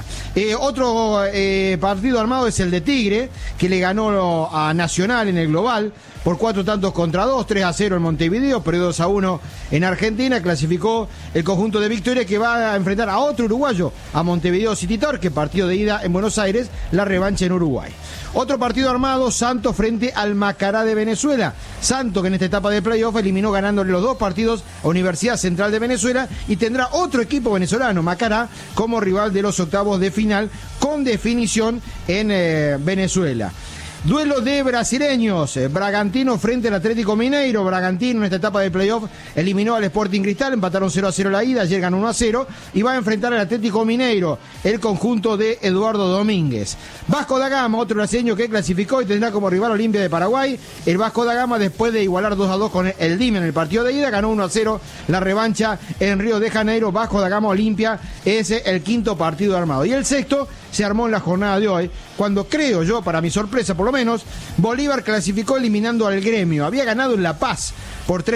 Otro partido armado es el de Tigre, que le ganó a Nacional en el global por 4-2, 3-0 en Montevideo, pero 2-1 en Argentina. Clasificó el conjunto de Victoria, que va a enfrentar a otro uruguayo, a Montevideo City Torque, partido de ida en Buenos Aires, la revancha en Uruguay. Otro partido armado, Santos frente al Macará de Venezuela. Santos, que en esta etapa de playoff eliminó ganándole los 2 partidos a Universidad Central de Venezuela, y tendrá otro equipo venezolano, Macará, como rival de los octavos de final, con definición en Venezuela. Duelo de brasileños, Bragantino frente al Atlético Mineiro. Bragantino en esta etapa de playoff eliminó al Sporting Cristal, empataron 0-0 la ida, ayer ganó 1-0, y va a enfrentar al Atlético Mineiro, el conjunto de Eduardo Domínguez. Vasco da Gama, otro brasileño que clasificó y tendrá como rival Olimpia de Paraguay. El Vasco da Gama, después de igualar 2-2 con el DIM en el partido de ida, ganó 1-0 la revancha en Río de Janeiro. Vasco da Gama Olimpia es el quinto partido armado. Y el sexto se armó en la jornada de hoy, cuando, creo yo, para mi sorpresa por lo menos, Bolívar clasificó eliminando al Gremio. Había ganado en La Paz por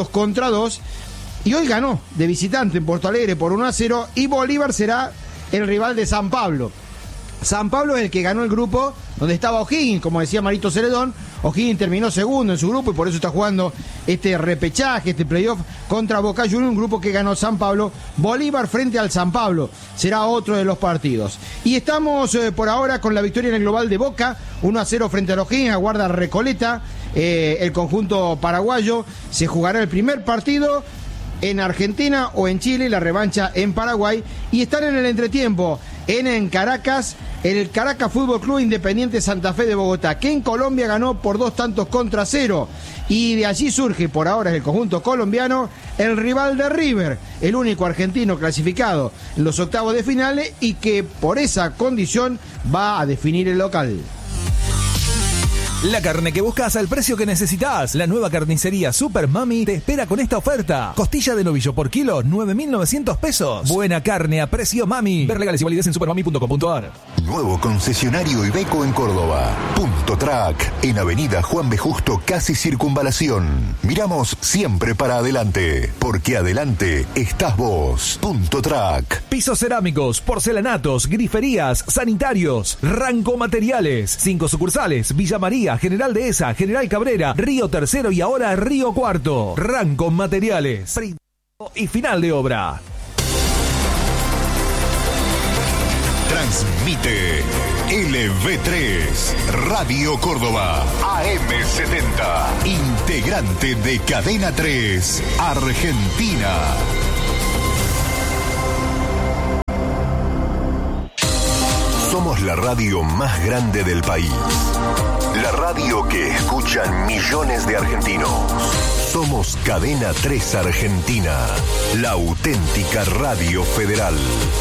3-2 y hoy ganó de visitante en Porto Alegre por 1-0, y Bolívar será el rival de San Pablo. San Pablo es el que ganó el grupo donde estaba O'Higgins, como decía Marito Celedón. O'Higgins terminó segundo en su grupo y por eso está jugando este repechaje, este playoff contra Boca Juniors, un grupo que ganó San Pablo. Bolívar frente al San Pablo será otro de los partidos. Y estamos por ahora con la victoria en el global de Boca, 1-0 frente a O'Higgins, aguarda Recoleta, el conjunto paraguayo. Se jugará el primer partido en Argentina o en Chile, la revancha en Paraguay, y están en el entretiempo en Caracas, el Caracas Fútbol Club Independiente Santa Fe de Bogotá, que en Colombia ganó por 2-0, y de allí surge, por ahora es el conjunto colombiano, el rival de River, el único argentino clasificado en los octavos de finales y que por esa condición va a definir el local. La carne que buscas al precio que necesitas. La nueva carnicería Super Mami te espera con esta oferta. Costilla de novillo por kilo, 9.900 pesos. Buena carne a precio Mami. Ver legales y validez en supermami.com.ar. Nuevo concesionario Iveco en Córdoba. Punto Track, en Avenida Juan B. Justo, casi Circunvalación. Miramos siempre para adelante, porque adelante estás vos. Punto Track. Pisos cerámicos, porcelanatos, griferías, sanitarios, Ranco Materiales. 5 sucursales, Villa María, General Dehesa, General Cabrera, Río Tercero y ahora Río Cuarto. Ranco Materiales. Y final de obra. Transmite LV3 Radio Córdoba AM70, integrante de Cadena 3 Argentina. Somos la radio más grande del país. La radio que escuchan millones de argentinos. Somos Cadena 3 Argentina, la auténtica radio federal.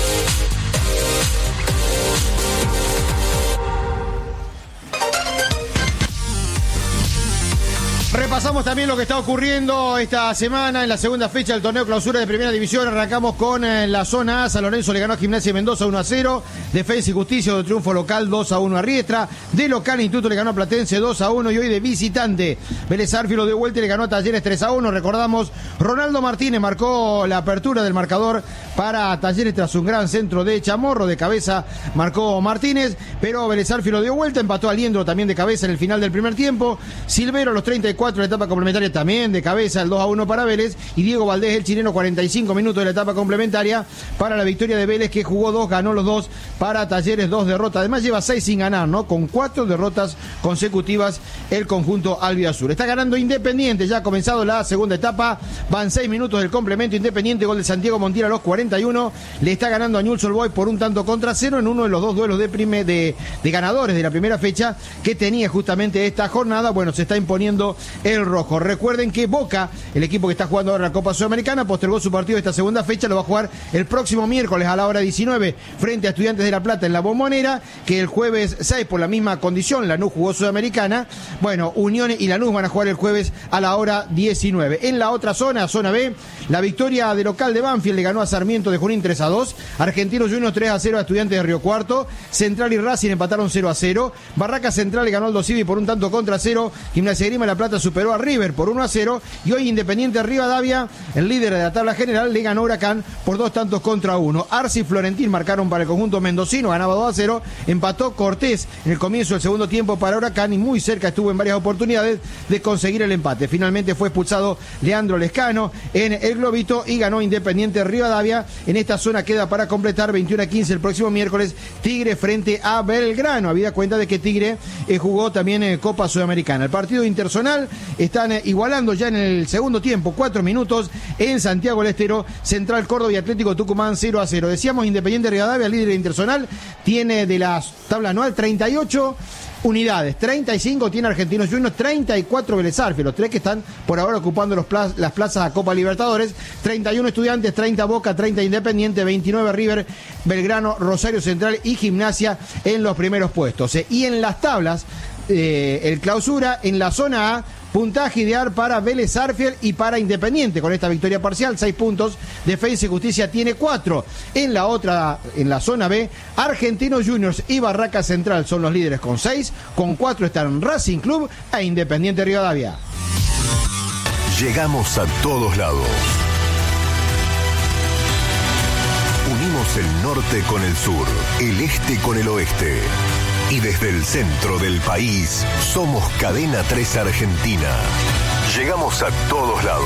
Repasamos también lo que está ocurriendo esta semana en la segunda fecha del torneo clausura de Primera División. Arrancamos con la zona A. San Lorenzo le ganó a Gimnasia de Mendoza 1-0. Defensa y Justicia de triunfo local 2-1 a Riestra. De local Instituto le ganó a Platense 2-1 y hoy de visitante Vélez Sarsfield lo dio vuelta y le ganó a Talleres 3-1. Recordamos, Ronaldo Martínez marcó la apertura del marcador para Talleres tras un gran centro de Chamorro. De cabeza marcó Martínez, pero Vélez Sarsfield lo dio vuelta, empató a Liendro también de cabeza en el final del primer tiempo. Silvero a los 34 de la etapa complementaria también de cabeza el 2-1 para Vélez, y Diego Valdés, el chileno, 45 minutos de la etapa complementaria para la victoria de Vélez, que jugó 2, ganó los 2. Para Talleres 2 derrotas, además lleva 6 sin ganar, ¿no? Con 4 derrotas consecutivas el conjunto albiazul. Está ganando Independiente, ya ha comenzado la segunda etapa, van 6 minutos del complemento. Independiente, gol de Santiago Montiel a los 41, le está ganando a Newell's Old Boys por 1-0 en uno de los dos duelos de ganadores de la primera fecha que tenía justamente esta jornada. Bueno, se está imponiendo el rojo. Recuerden que Boca, el equipo que está jugando ahora la Copa Sudamericana, postergó su partido de esta segunda fecha, lo va a jugar el próximo miércoles a la hora 19 frente a Estudiantes de La Plata en la Bombonera, que el jueves 6 por la misma condición, Lanús jugó Sudamericana. Bueno, Unión y Lanús van a jugar el jueves a la hora 19. En la otra zona, zona B, la victoria de local de Banfield le ganó a Sarmiento de Junín 3-2, Argentinos Juniors 3-0 a Estudiantes de Río Cuarto, Central y Racing empataron 0-0, Barraca Central le ganó al Dosivi por 1-0, Gimnasia Grima de La Plata superó a River por 1-0, y hoy Independiente Rivadavia, el líder de la tabla general, le ganó a Huracán por 2-1. Arce y Florentín marcaron para el conjunto mendocino, ganaba 2-0, empató Cortés en el comienzo del segundo tiempo para Huracán y muy cerca estuvo en varias oportunidades de conseguir el empate. Finalmente fue expulsado Leandro Lescano en el globito y ganó Independiente Rivadavia. En esta zona queda para completar 21-15 el próximo miércoles Tigre frente a Belgrano. Habida cuenta de que Tigre jugó también Copa Sudamericana. El partido interzonal están igualando ya en el segundo tiempo, 4 minutos en Santiago del Estero, Central Córdoba y Atlético Tucumán 0-0. Decíamos, Independiente Rivadavia, líder interzonal, tiene de la tabla anual 38 unidades, 35 tiene Argentinos Juniors, 34 Vélez Sarsfield, los tres que están por ahora ocupando las plazas a Copa Libertadores, 31 Estudiantes, 30 Boca, 30 Independiente, 29 River, Belgrano, Rosario Central y Gimnasia en los primeros puestos. Y en las tablas, el clausura en la zona A, puntaje ideal para Vélez Sarsfield y para Independiente con esta victoria parcial, 6 puntos. Defensa y Justicia tiene 4. En la otra, en la zona B, Argentinos Juniors y Barraca Central son los líderes con 6. Con 4 están Racing Club e Independiente Rivadavia. Llegamos a todos lados. Unimos Unimos el norte con el sur, el este con el oeste. Y desde el centro del país, somos Cadena 3 Argentina. Llegamos a todos lados.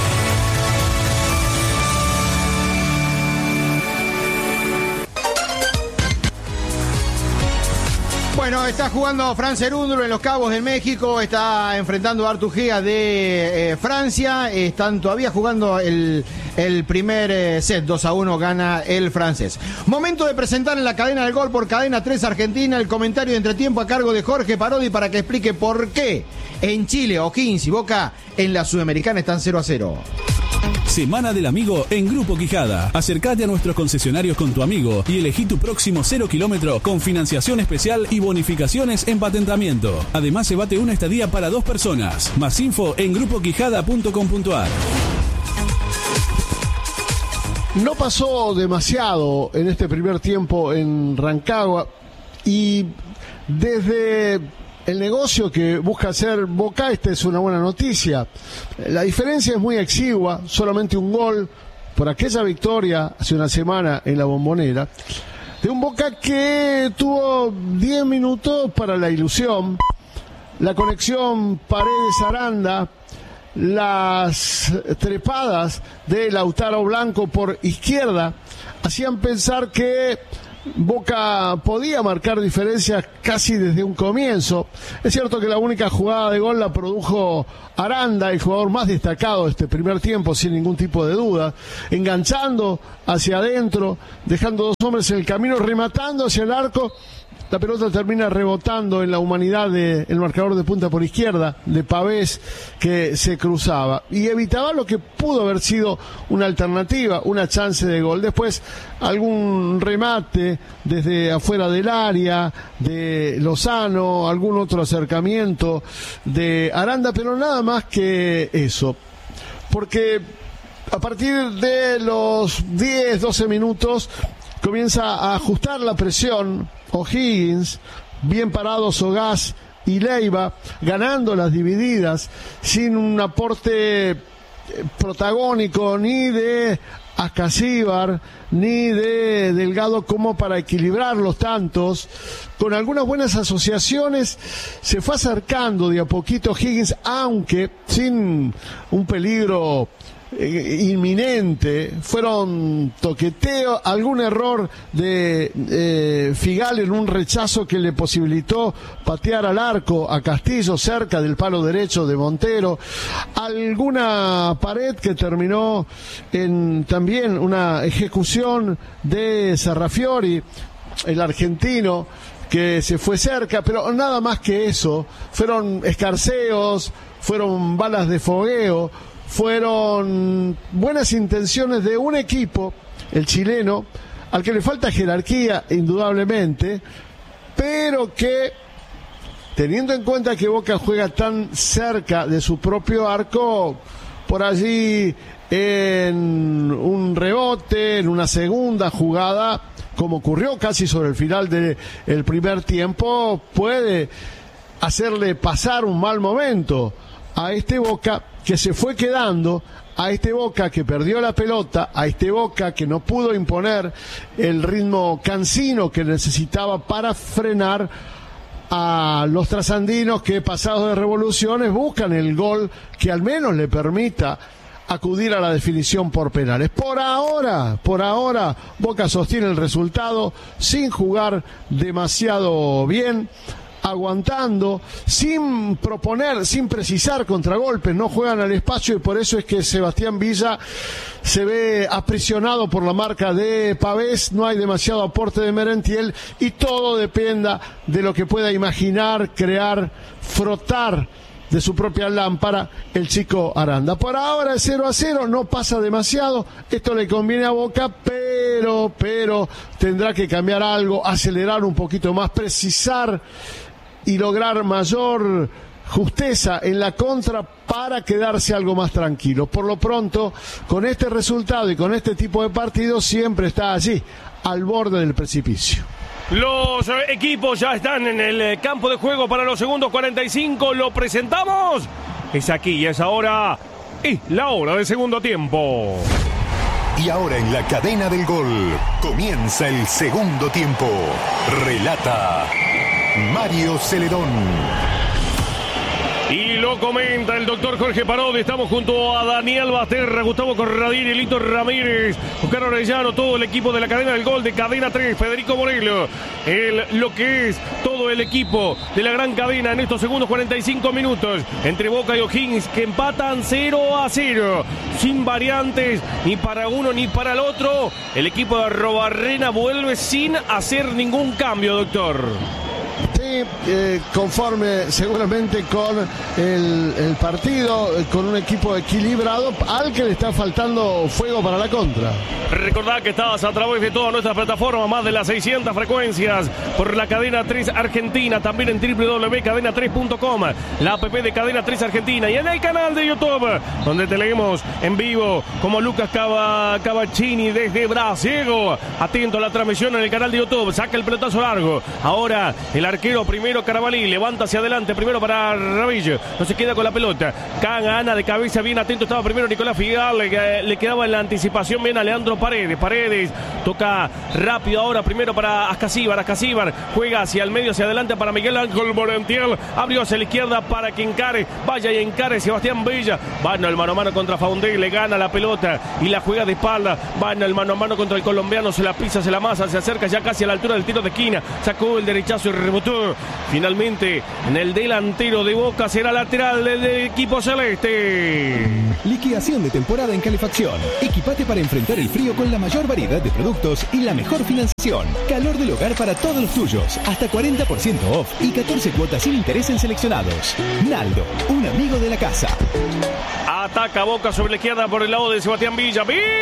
Bueno, está jugando Fran Cerúndolo en Los Cabos de México, está enfrentando a Artur Gea de Francia, están todavía jugando el primer set, 2-1 gana el francés. Momento de presentar en la cadena del gol por Cadena 3 Argentina el comentario de entretiempo a cargo de Jorge Parodi para que explique por qué en Chile O'Higgins y Boca en la Sudamericana están 0-0. Semana del Amigo en Grupo Quijada. Acércate a nuestros concesionarios con tu amigo y elegí tu próximo 0 kilómetro con financiación especial y bonificaciones en patentamiento. Además, se bate una estadía para 2 personas. Más info en grupoquijada.com.ar. No pasó demasiado en este primer tiempo en Rancagua y desde el negocio que busca hacer Boca, esta es una buena noticia. La diferencia es muy exigua, solamente un gol por aquella victoria hace una semana en la Bombonera, de un Boca que tuvo 10 minutos para la ilusión, la conexión Paredes-Aranda, las trepadas de Lautaro Blanco por izquierda, hacían pensar que Boca podía marcar diferencias casi desde un comienzo. Es cierto que la única jugada de gol la produjo Aranda, el jugador más destacado de este primer tiempo, sin ningún tipo de duda, enganchando hacia adentro, dejando 2 hombres en el camino, rematando hacia el arco. La pelota termina rebotando en la humanidad del marcador de punta por izquierda, de Pavés, que se cruzaba. Y evitaba lo que pudo haber sido una alternativa, una chance de gol. Después, algún remate desde afuera del área, de Lozano, algún otro acercamiento de Aranda, pero nada más que eso. Porque a partir de los 10, 12 minutos, comienza a ajustar la presión O'Higgins, bien parados Ogaz y Leiva, ganando las divididas, sin un aporte protagónico ni de Ascasíbar ni de Delgado como para equilibrar los tantos. Con algunas buenas asociaciones se fue acercando de a poquito O'Higgins, aunque sin un peligro inminente. Fueron toqueteos, algún error de Figal en un rechazo que le posibilitó patear al arco a Castillo cerca del palo derecho de Montero, alguna pared que terminó en también una ejecución de Sarrafiori, el argentino, que se fue cerca, pero nada más que eso. Fueron escarceos, fueron balas de fogueo, fueron buenas intenciones de un equipo, el chileno, al que le falta jerarquía indudablemente, pero que, teniendo en cuenta que Boca juega tan cerca de su propio arco, por allí en un rebote, en una segunda jugada, como ocurrió casi sobre el final del primer tiempo, puede hacerle pasar un mal momento a este Boca que se fue quedando, a este Boca que perdió la pelota, a este Boca que no pudo imponer el ritmo cansino que necesitaba para frenar a los trasandinos que, pasados de revoluciones, buscan el gol que al menos le permita acudir a la definición por penales. Por ahora, Boca sostiene el resultado sin jugar demasiado bien, aguantando, sin proponer, sin precisar contragolpes, no juegan al espacio, y por eso es que Sebastián Villa se ve aprisionado por la marca de Pavés. No hay demasiado aporte de Merentiel y todo dependa de lo que pueda imaginar, crear, frotar de su propia lámpara el chico Aranda. Por ahora es 0-0, no pasa demasiado, esto le conviene a Boca, pero tendrá que cambiar algo, acelerar un poquito más, precisar y lograr mayor justeza en la contra para quedarse algo más tranquilo. Por lo pronto, con este resultado y con este tipo de partidos, siempre está allí, al borde del precipicio. Los equipos ya están en el campo de juego para los segundos 45. Lo presentamos. Es aquí y es ahora. Y la hora del segundo tiempo. Y ahora en la cadena del gol comienza el segundo tiempo. Relata Mario Celedón. Y lo comenta el doctor Jorge Parodi. Estamos junto a Daniel Basterra, Gustavo Corradini, Lito Ramírez, Oscar Orellano, todo el equipo de la cadena del gol de Cadena 3, Federico Morelo, lo que es todo el equipo de la gran cadena en estos segundos 45 minutos entre Boca y O'Higgins, que empatan 0-0, sin variantes ni para uno ni para el otro. El equipo de Arrobarrena vuelve sin hacer ningún cambio, doctor. Sí, conforme seguramente con el partido, con un equipo equilibrado al que le está faltando fuego para la contra. Recordad que estás a través de todas nuestras plataformas, más de las 600 frecuencias por la Cadena 3 Argentina, también en www.cadena3.com, la app de Cadena 3 Argentina y en el canal de YouTube, donde te leemos en vivo como Lucas Cavaccini desde Brasil. Atento a la transmisión en el canal de YouTube, saca el pelotazo largo. Ahora el arquero primero Carabalí, levanta hacia adelante, primero para Ravillo, no se queda con la pelota, gana de cabeza, bien atento estaba primero Nicolás Figal, le quedaba en la anticipación bien a Leandro Paredes, toca rápido ahora primero para Ascasíbar, juega hacia el medio, hacia adelante para Miguel Ángel Morentiel, abrió hacia la izquierda para que encare, vaya y encare Sebastián Villa, van al mano a mano contra Faundé, le gana la pelota y la juega de espalda, van al mano a mano contra el colombiano, se la pisa, se la masa, se acerca ya casi a la altura del tiro de esquina, sacó el derechazo y rebotó. Finalmente, en el delantero de Boca será lateral del equipo celeste. Liquidación de temporada en calefacción. Equipate para enfrentar el frío con la mayor variedad de productos y la mejor financiación. Calor del hogar para todos los tuyos. Hasta 40% off y 14 cuotas sin interés en seleccionados. Naldo, un amigo de la casa. Ataca Boca sobre la izquierda por el lado de Sebastián Villa.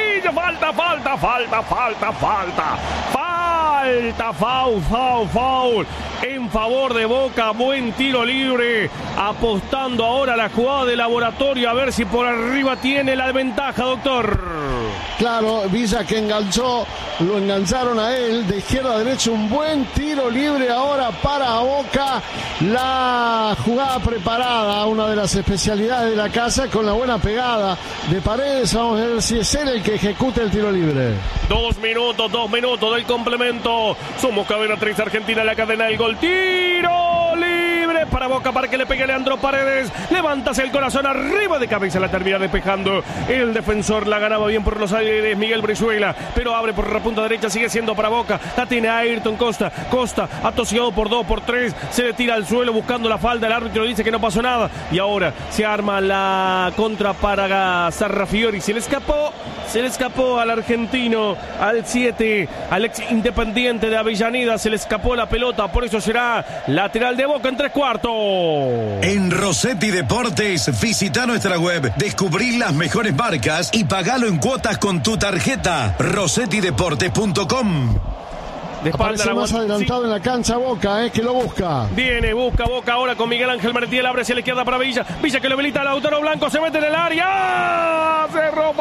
Foul en favor de Boca, buen tiro libre, apostando ahora a la jugada de Laboratorio, a ver si por arriba tiene la ventaja, doctor. Claro, Villa que enganchó, lo engancharon a él, de izquierda a derecha, un buen tiro libre ahora para Boca, la jugada preparada, una de las especialidades de la casa, con la buena pegada de Paredes, vamos a ver si es él el que ejecuta el tiro libre. 2 minutos del complemento, somos Cadena 3 Argentina, la cadena del gol, tiro libre para Boca, para que le pegue Leandro Paredes, levántase el corazón arriba de cabeza, la termina despejando el defensor, la ganaba bien por los aires Miguel Brizuela, pero abre por la punta derecha, sigue siendo para Boca, la tiene Ayrton Costa, atosigado por 2, por 3, se le tira al suelo buscando la falda, el árbitro dice que no pasó nada, y ahora se arma la contra para Sarrafiori, se le escapó al argentino, al 7, al ex Independiente de Avellaneda, se le escapó la pelota, por eso será lateral de Boca en 3/4. En Rossetti Deportes, visita nuestra web, descubrí las mejores marcas y pagalo en cuotas con tu tarjeta. RossettiDeportes.com. Aparece más adelantado en la cancha Boca, que lo busca. Busca Boca ahora con Miguel Ángel Martiel, abre hacia la izquierda para Villa que lo habilita a Lautaro Blanco, se mete en el área, cerró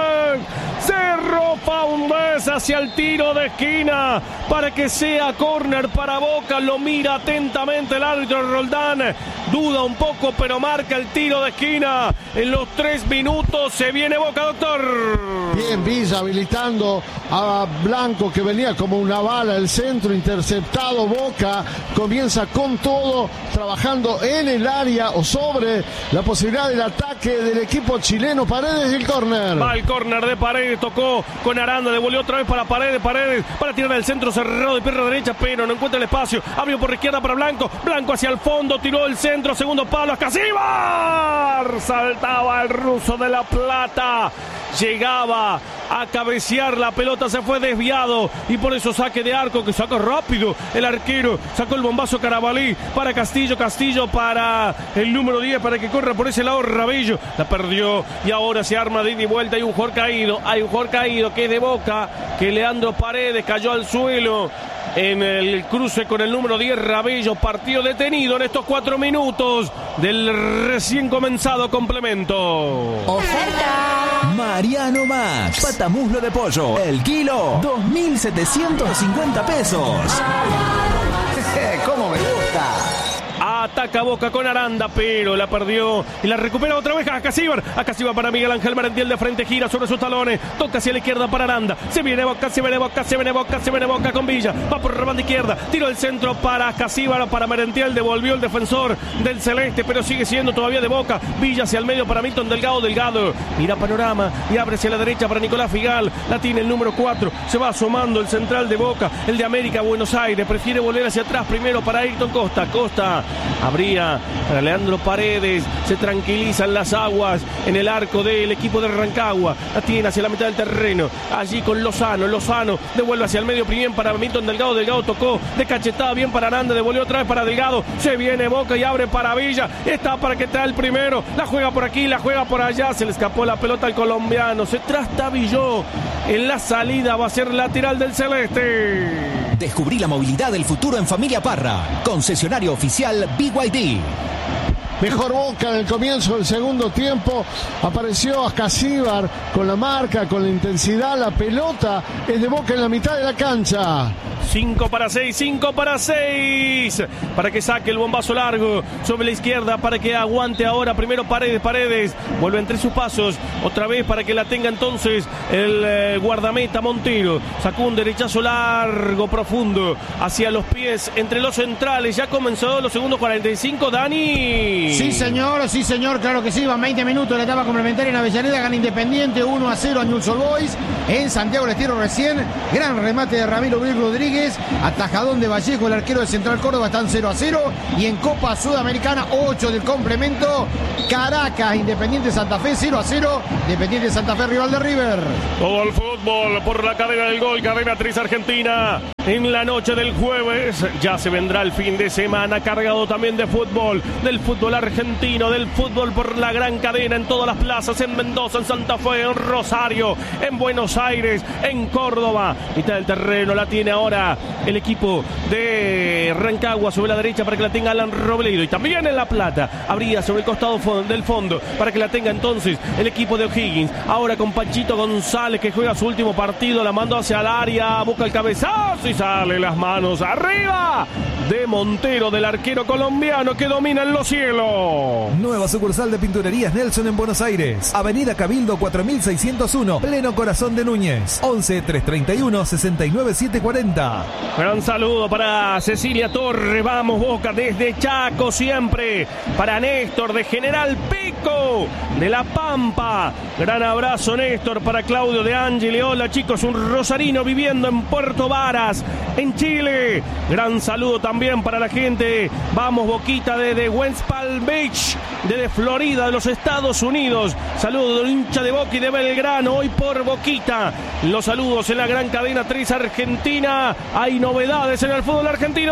Faundés hacia el tiro de esquina para que sea córner para Boca, lo mira atentamente el árbitro Roldán, duda un poco pero marca el tiro de esquina, en los 3 minutos se viene Boca, doctor. Bien, Villa habilitando a Blanco que venía como una bala, el centro interceptado, Boca comienza con todo, trabajando en el área o sobre la posibilidad del ataque del equipo chileno. Paredes y el córner. Va el córner de Paredes, tocó con Aranda, devolvió otra vez para Paredes para tirar del centro cerrado de pierna derecha, pero no encuentra el espacio, abrió por la izquierda para Blanco hacia el fondo, tiró el centro, segundo palo, Ascasíbar, saltaba el ruso de La Plata, llegaba a cabecear, la pelota se fue desviado y por eso saque de arco, que saca rápido el arquero, sacó el bombazo Carabalí para Castillo para el número 10, para que corra por ese lado Rabillo, la perdió y ahora se arma de ida y vuelta, hay un jugador caído que es de Boca, que Leandro Paredes cayó al suelo en el cruce con el número 10 Rabillo, partido detenido en estos 4 minutos del recién comenzado complemento. Oferta Mariano Max, patamuslo de pollo, el kilo 2.750 pesos. ¿Cómo me gusta? Ataca Boca con Aranda, pero la perdió y la recupera otra vez a Casíbar. A Casíbar para Miguel Ángel Merentiel de frente, gira sobre sus talones, toca hacia la izquierda para Aranda. Se viene Boca con Villa. Va por la banda izquierda, tiro el centro para Casíbar, para Merentiel, devolvió el defensor del celeste, pero sigue siendo todavía de Boca. Villa hacia el medio para Milton Delgado. Mira panorama y abre hacia la derecha para Nicolás Figal. La tiene el número 4. Se va asomando el central de Boca, el de América Buenos Aires. Prefiere volver hacia atrás primero para Ayrton Costa. Costa abría para Leandro Paredes. Se tranquilizan las aguas en el arco del equipo de Rancagua. La tiene hacia la mitad del terreno. Allí con Lozano. Lozano devuelve hacia el medio bien para Milton Delgado. Delgado tocó de cachetada bien para Aranda. Devolvió otra vez para Delgado. Se viene Boca y abre para Villa. Está para que trae el primero. La juega por aquí, la juega por allá. Se le escapó la pelota al colombiano. Se trastabilló en la salida. Va a ser lateral del celeste. Descubrí la movilidad del futuro en Familia Parra. Concesionario oficial BYD. Mejor Boca en el comienzo del segundo tiempo. Apareció Ascasíbar con la marca, con la intensidad. La pelota es de Boca en la mitad de la cancha. 5 para 6, 5 para 6. Para que saque el bombazo largo sobre la izquierda. Para que aguante ahora primero Paredes. Vuelve entre sus pasos. Otra vez para que la tenga entonces el guardameta Montero. Sacó un derechazo largo, profundo. Hacia los pies, entre los centrales. Ya comenzó los segundos 45, Dani. Sí, señor, claro que sí. Van 20 minutos de la etapa complementaria en Avellaneda. Gana Independiente 1-0 a Newell's Old Boys. En Santiago del Estero recién. Gran remate de Ramiro Luis Rodríguez. Atajadón de Vallejo, el arquero de Central Córdoba. Están 0-0. Y en Copa Sudamericana, 8 del complemento. Caracas, Independiente Santa Fe 0-0. Independiente Santa Fe, rival de River. Todo el fútbol por la cadena del gol, cadena actriz argentina. En la noche del jueves ya se vendrá el fin de semana cargado también de fútbol, del fútbol argentino, del fútbol por la gran cadena en todas las plazas, en Mendoza, en Santa Fe, en Rosario, en Buenos Aires, en Córdoba. Mitad del terreno la tiene ahora el equipo de Rancagua sobre la derecha para que la tenga Alan Robledo, y también en La Plata abría sobre el costado del fondo para que la tenga entonces el equipo de O'Higgins. Ahora con Panchito González, que juega su último partido, la manda hacia el área, busca el cabezazo y sale las manos arriba de Montero, del arquero colombiano que domina en los cielos. Nueva sucursal de Pinturerías Nelson en Buenos Aires. Avenida Cabildo 4601, pleno corazón de Núñez. 11 331 69740. Gran saludo para Cecilia Torre. Vamos Boca desde Chaco siempre. Para Néstor de General Pico de La Pampa. Gran abrazo Néstor. Para Claudio de Ángel. Hola chicos, un rosarino viviendo en Puerto Varas, en Chile. Gran saludo también para la gente. Vamos Boquita desde West Palm Beach, desde Florida, de los Estados Unidos. Saludo del hincha de Boca y de Belgrano, hoy por Boquita. Los saludos en la gran cadena 3 argentina. Hay novedades en el fútbol argentino,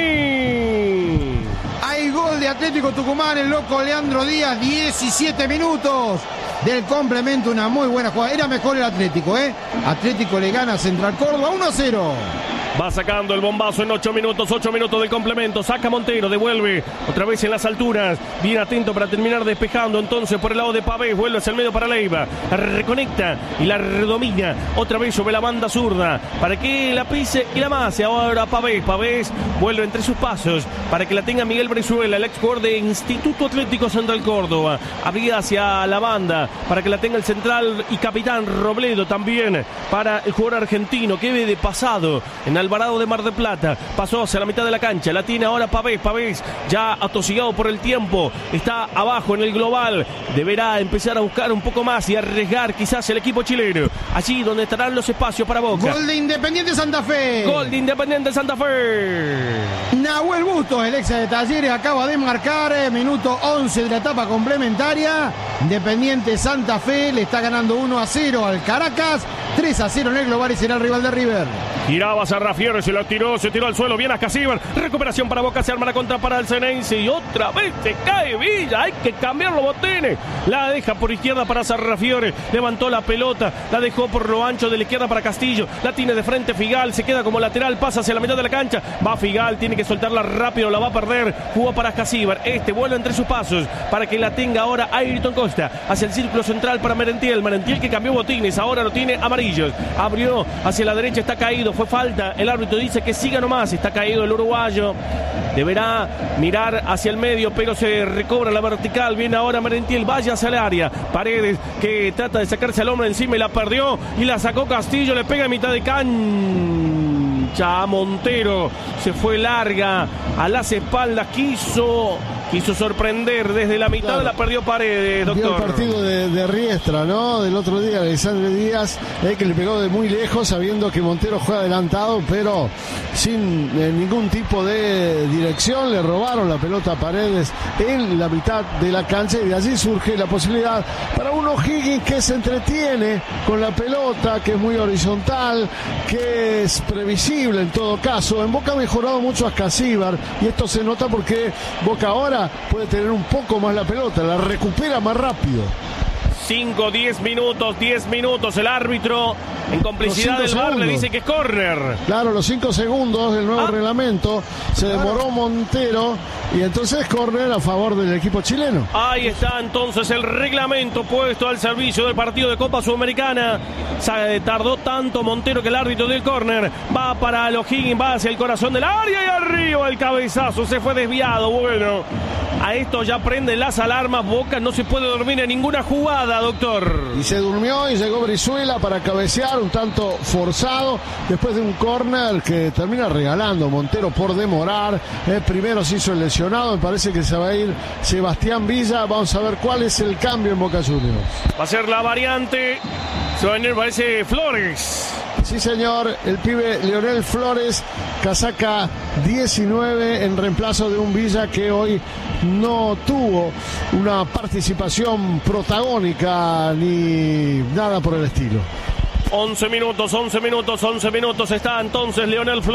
Dani. Hay gol de Atlético Tucumán, el loco Leandro Díaz, 17 minutos del complemento, una muy buena jugada. Era mejor el Atlético, Atlético le gana a Central Córdoba 1-0. Va sacando el bombazo en 8 minutos del complemento. Saca Montero, devuelve otra vez en las alturas. Bien atento para terminar despejando entonces por el lado de Pavés. Vuelve hacia el medio para Leiva. La reconecta y la redomina otra vez sobre la banda zurda para que la pise y la mase. Ahora Pavés. Pavés vuelve entre sus pasos para que la tenga Miguel Brizuela, el ex jugador de Instituto Atlético Central Córdoba. Abría hacia la banda para que la tenga el central y capitán Robledo también para el jugador argentino que ve de pasado en Alvarado de Mar del Plata. Pasó hacia la mitad de la cancha. La tiene ahora Pavés. Pavés ya atosigado por el tiempo. Está abajo en el global. Deberá empezar a buscar un poco más y arriesgar quizás el equipo chileno. Allí donde estarán los espacios para Boca. Gol de Independiente Santa Fe. Gol de Independiente Santa Fe. Nahuel Bustos, el ex de Talleres, acaba de marcar. Minuto 11 de la etapa complementaria. Independiente Santa Fe le está ganando 1-0 al Caracas. 3-0 en el global y será el rival de River. Giraba Sarrafiore, se tiró al suelo, bien a Ascasíbar. Recuperación para Boca, se arma la contra para el Ceneice y otra vez se cae Villa. Hay que cambiar los botines. La deja por izquierda para Sarrafiore. Levantó la pelota, la dejó por lo ancho de la izquierda para Castillo. La tiene de frente Figal, se queda como lateral, pasa hacia la mitad de la cancha. Va Figal, tiene que soltarla rápido, la va a perder. Jugó para Ascasíbar. Vuelve entre sus pasos para que la tenga ahora Ayrton Costa. Hacia el círculo central para Merentiel. Merentiel que cambió botines, ahora lo tiene amarillo. Castillo. Abrió hacia la derecha, está caído, fue falta. El árbitro dice que siga nomás, está caído el uruguayo. Deberá mirar hacia el medio, pero se recobra la vertical. Viene ahora Merentiel, vaya hacia el área. Paredes que trata de sacarse al hombre encima y la perdió. Y la sacó Castillo, le pega a mitad de cancha a Montero. Se fue larga a las espaldas, quiso sorprender desde la mitad, claro. La perdió Paredes, doctor. Vio el partido de Riestra, ¿no? Del otro día, Alexandre Díaz, que le pegó de muy lejos, sabiendo que Montero juega adelantado, pero sin ningún tipo de dirección. Le robaron la pelota a Paredes en la mitad de la cancha y de allí surge la posibilidad para un O'Higgins que se entretiene con la pelota, que es muy horizontal, que es previsible en todo caso. En Boca ha mejorado mucho a Ascasíbar y esto se nota porque Boca ahora puede tener un poco más la pelota, la recupera más rápido. 10 minutos, el árbitro en complicidad del VAR le dice que es córner. Claro, los 5 segundos del nuevo reglamento, se demoró Montero y entonces córner a favor del equipo chileno. Ahí está entonces el reglamento puesto al servicio del partido de Copa Sudamericana. Tardó tanto Montero que el árbitro del córner va para O'Higgins, va hacia el corazón del área y arriba el cabezazo, se fue desviado. Bueno, a esto ya prenden las alarmas. Boca no se puede dormir en ninguna jugada, doctor. Y se durmió y llegó Brizuela para cabecear un tanto forzado después de un córner que termina regalando Montero por demorar. Primero se hizo el lesionado, me parece que se va a ir Sebastián Villa. Vamos a ver cuál es el cambio en Boca Juniors. Va a ser la variante, se va a venir, parece Flores. Sí, señor, el pibe Leonel Flores, casaca 19 en reemplazo de un Villa que hoy no tuvo una participación protagónica ni nada por el estilo. 11 minutos, está entonces Leonel Flores.